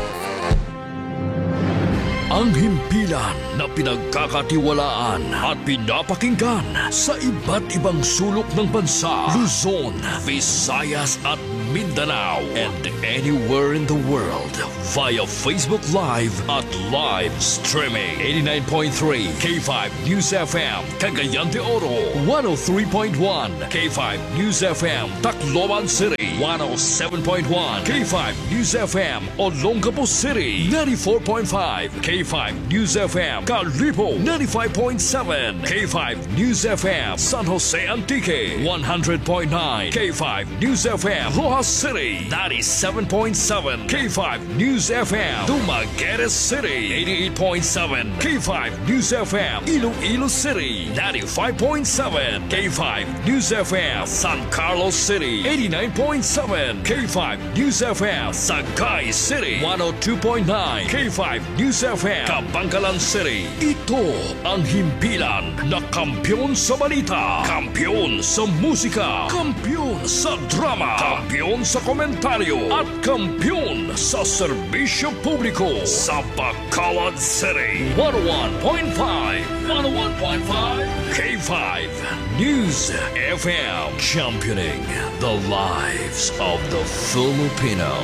Ang himpilan na pinagkakatiwalaan at pinapakinggan sa iba't ibang sulok ng bansa, Luzon, Visayas at Mindanao, and anywhere in the world via Facebook Live at live streaming. 89.3 K5 News FM, Cagayan de Oro, 103.1 K5 News FM, Tacloban City, 107.1 K5 News FM, Olongapo City, 94.5 K5 News FM, Calibo, 95.7 K5 News FM, San Jose Antique, 100.9 K5 News FM, Rojas City, 97.7 K5 News FM, Dumaguete City, 88.7 K5 News FM, Iloilo City, 95.7 K5 News FM, San Carlos City, 89.7 K5 News FM, Sagay City, 102.9 K5 News FM, Kabangkalan City. Ito ang himpilan na kampiyon sa balita, kampiyon sa musika, kampiyon sa drama, kampiyon sa komentaryo, at kampiyon sa serbisyo publiko sa Bacolod City. 101.5 K5 News FM, championing the lives of the Filipino.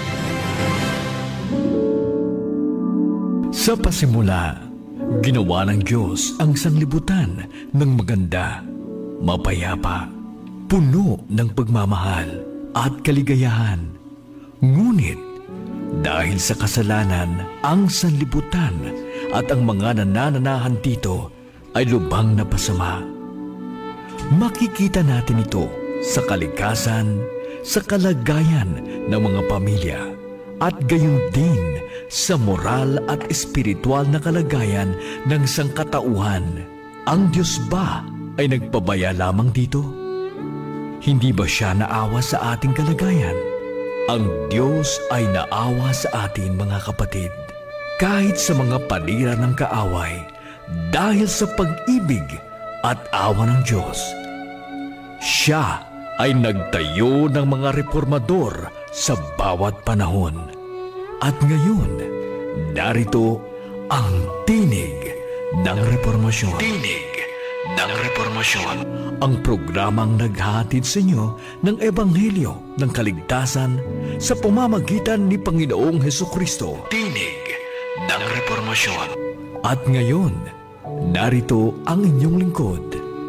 Sa pasimula, ginawa ng Diyos ang sanglibutan ng maganda, mapayapa, puno ng pagmamahal at kaligayahan. Ngunit, dahil sa kasalanan, ang sanlibutan at ang mga nanananahan dito ay lubhang na pasama. Makikita natin ito sa kalikasan, sa kalagayan ng mga pamilya, at gayon din sa moral at espiritual na kalagayan ng sangkatauhan. Ang Diyos ba ay nagpabaya lamang dito? Hindi ba siya naawa sa ating kalagayan? Ang Diyos ay naawa sa atin, mga kapatid, kahit sa mga panira ng kaaway, dahil sa pag-ibig at awa ng Diyos. Siya ay nagtayo ng mga reformador sa bawat panahon. At ngayon, narito ang Tinig ng Reformasyon. Tinig ng Reformasyon. Ang programang naghahatid sa inyo ng Ebanghelyo ng Kaligtasan sa pamamagitan ni Panginoong Hesukristo. Tinig ng Reformasyon. At ngayon, narito ang inyong lingkod.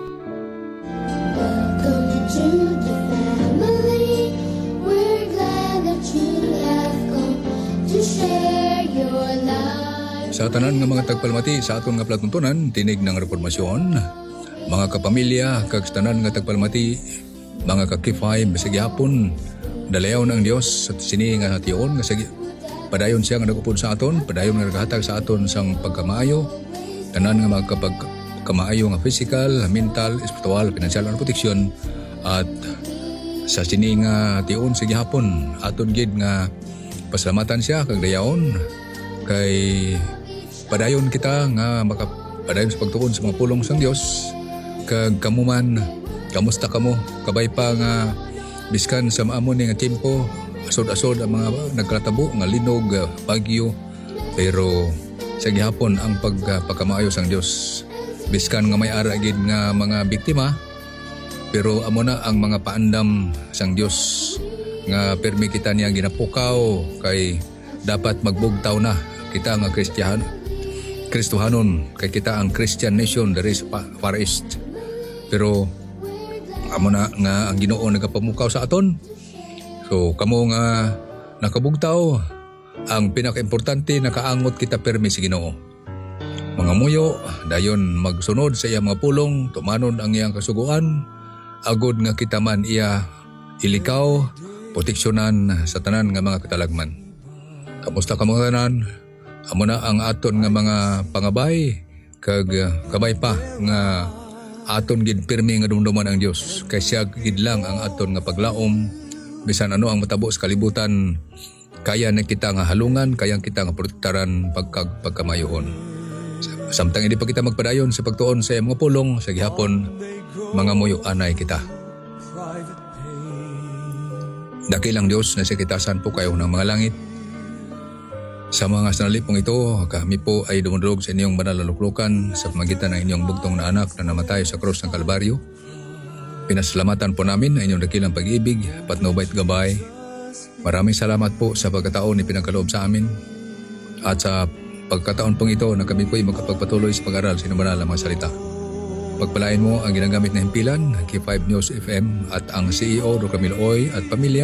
Sa tanan nga mga tagpalmati sa aton nga palatuntunan, Tinig ng Reformasyon, mga kapamilya, kag tanan nga tagpalmati, mga kakifay, bisag yapon, dalayaw ng Dios sa sini nga hation, nga padayon siya nga nagupod sa aton, padayon nga naghatag sa aton sang pagkamaayo, tanan nga mga kamaayo nga physical, mental, espiritual, financial, and protection, at sa sini nga hation sa gihapon, aton gid nga pasalamatan siya kag dayaon kay padayon kita nga makapadayon sa pagtuon sa mga pulong sang Dios. Kag kamuman, kamusta kamo? Kabay pa nga biskan sa maamon nga tiempo, asod-asod ang mga nagkatabo nga linog, bagyo, pero sa gihapon ang pagpakamaayo sang Dios Biskan nga may ara gid nga mga biktima, pero amo na ang mga paandam sang Dios nga permi kita niya ginapukaw kay dapat magbugtaw na kita nga Kristohanon kay kita ang Christian nation there is Far East. Pero amo na nga ang Ginoo nagapamukaw sa aton. So kamo nga nakabugtaw, ang pinakaimportante nakaangot kita permi sa Ginoo. Mga muyo dayon magsunod sa iyang mga pulong, tumanod ang iyang kasuguan, agod nga kita man iya ilikaw, proteksyonan sa tanan nga mga katalagman. Kamusta ka mga tanan? Amo na ang aton nga mga pangabay, kag kabay pa nga aton gid pirmi nga dumduman ang Dios. Kay siya gid lang ang aton nga paglaom, bisan ano ang matabo sa kalibutan, kaya na kita nga halungan, kaya kita nga protektaran pagkamayohon. Samtang hindi pa kita magpadayon sa pagtuon sa mga pulong, sa gihapon, mga muyo anay kita. Dakilang Diyos na sikitasan po kayo ng mga langit. Sa mga sanalipong ito, kami po ay dumudulog sa inyong banal na luklukan sa pamagitan ng inyong bugtong na anak na namatay sa krus ng Kalbaryo. Pinasalamatan po namin ang inyong dakilang pag-ibig, patnubait gabay. Maraming salamat po sa pagkataon ni pinagkaloob sa amin. At sa pagkataon pong ito na kami po ay magkapagpatuloy sa pag-aral sa inyong banal na mga salita. Pagpalain mo ang ginagamit na himpilan, K5 News FM at ang CEO Ro Camilo Oy at pamilya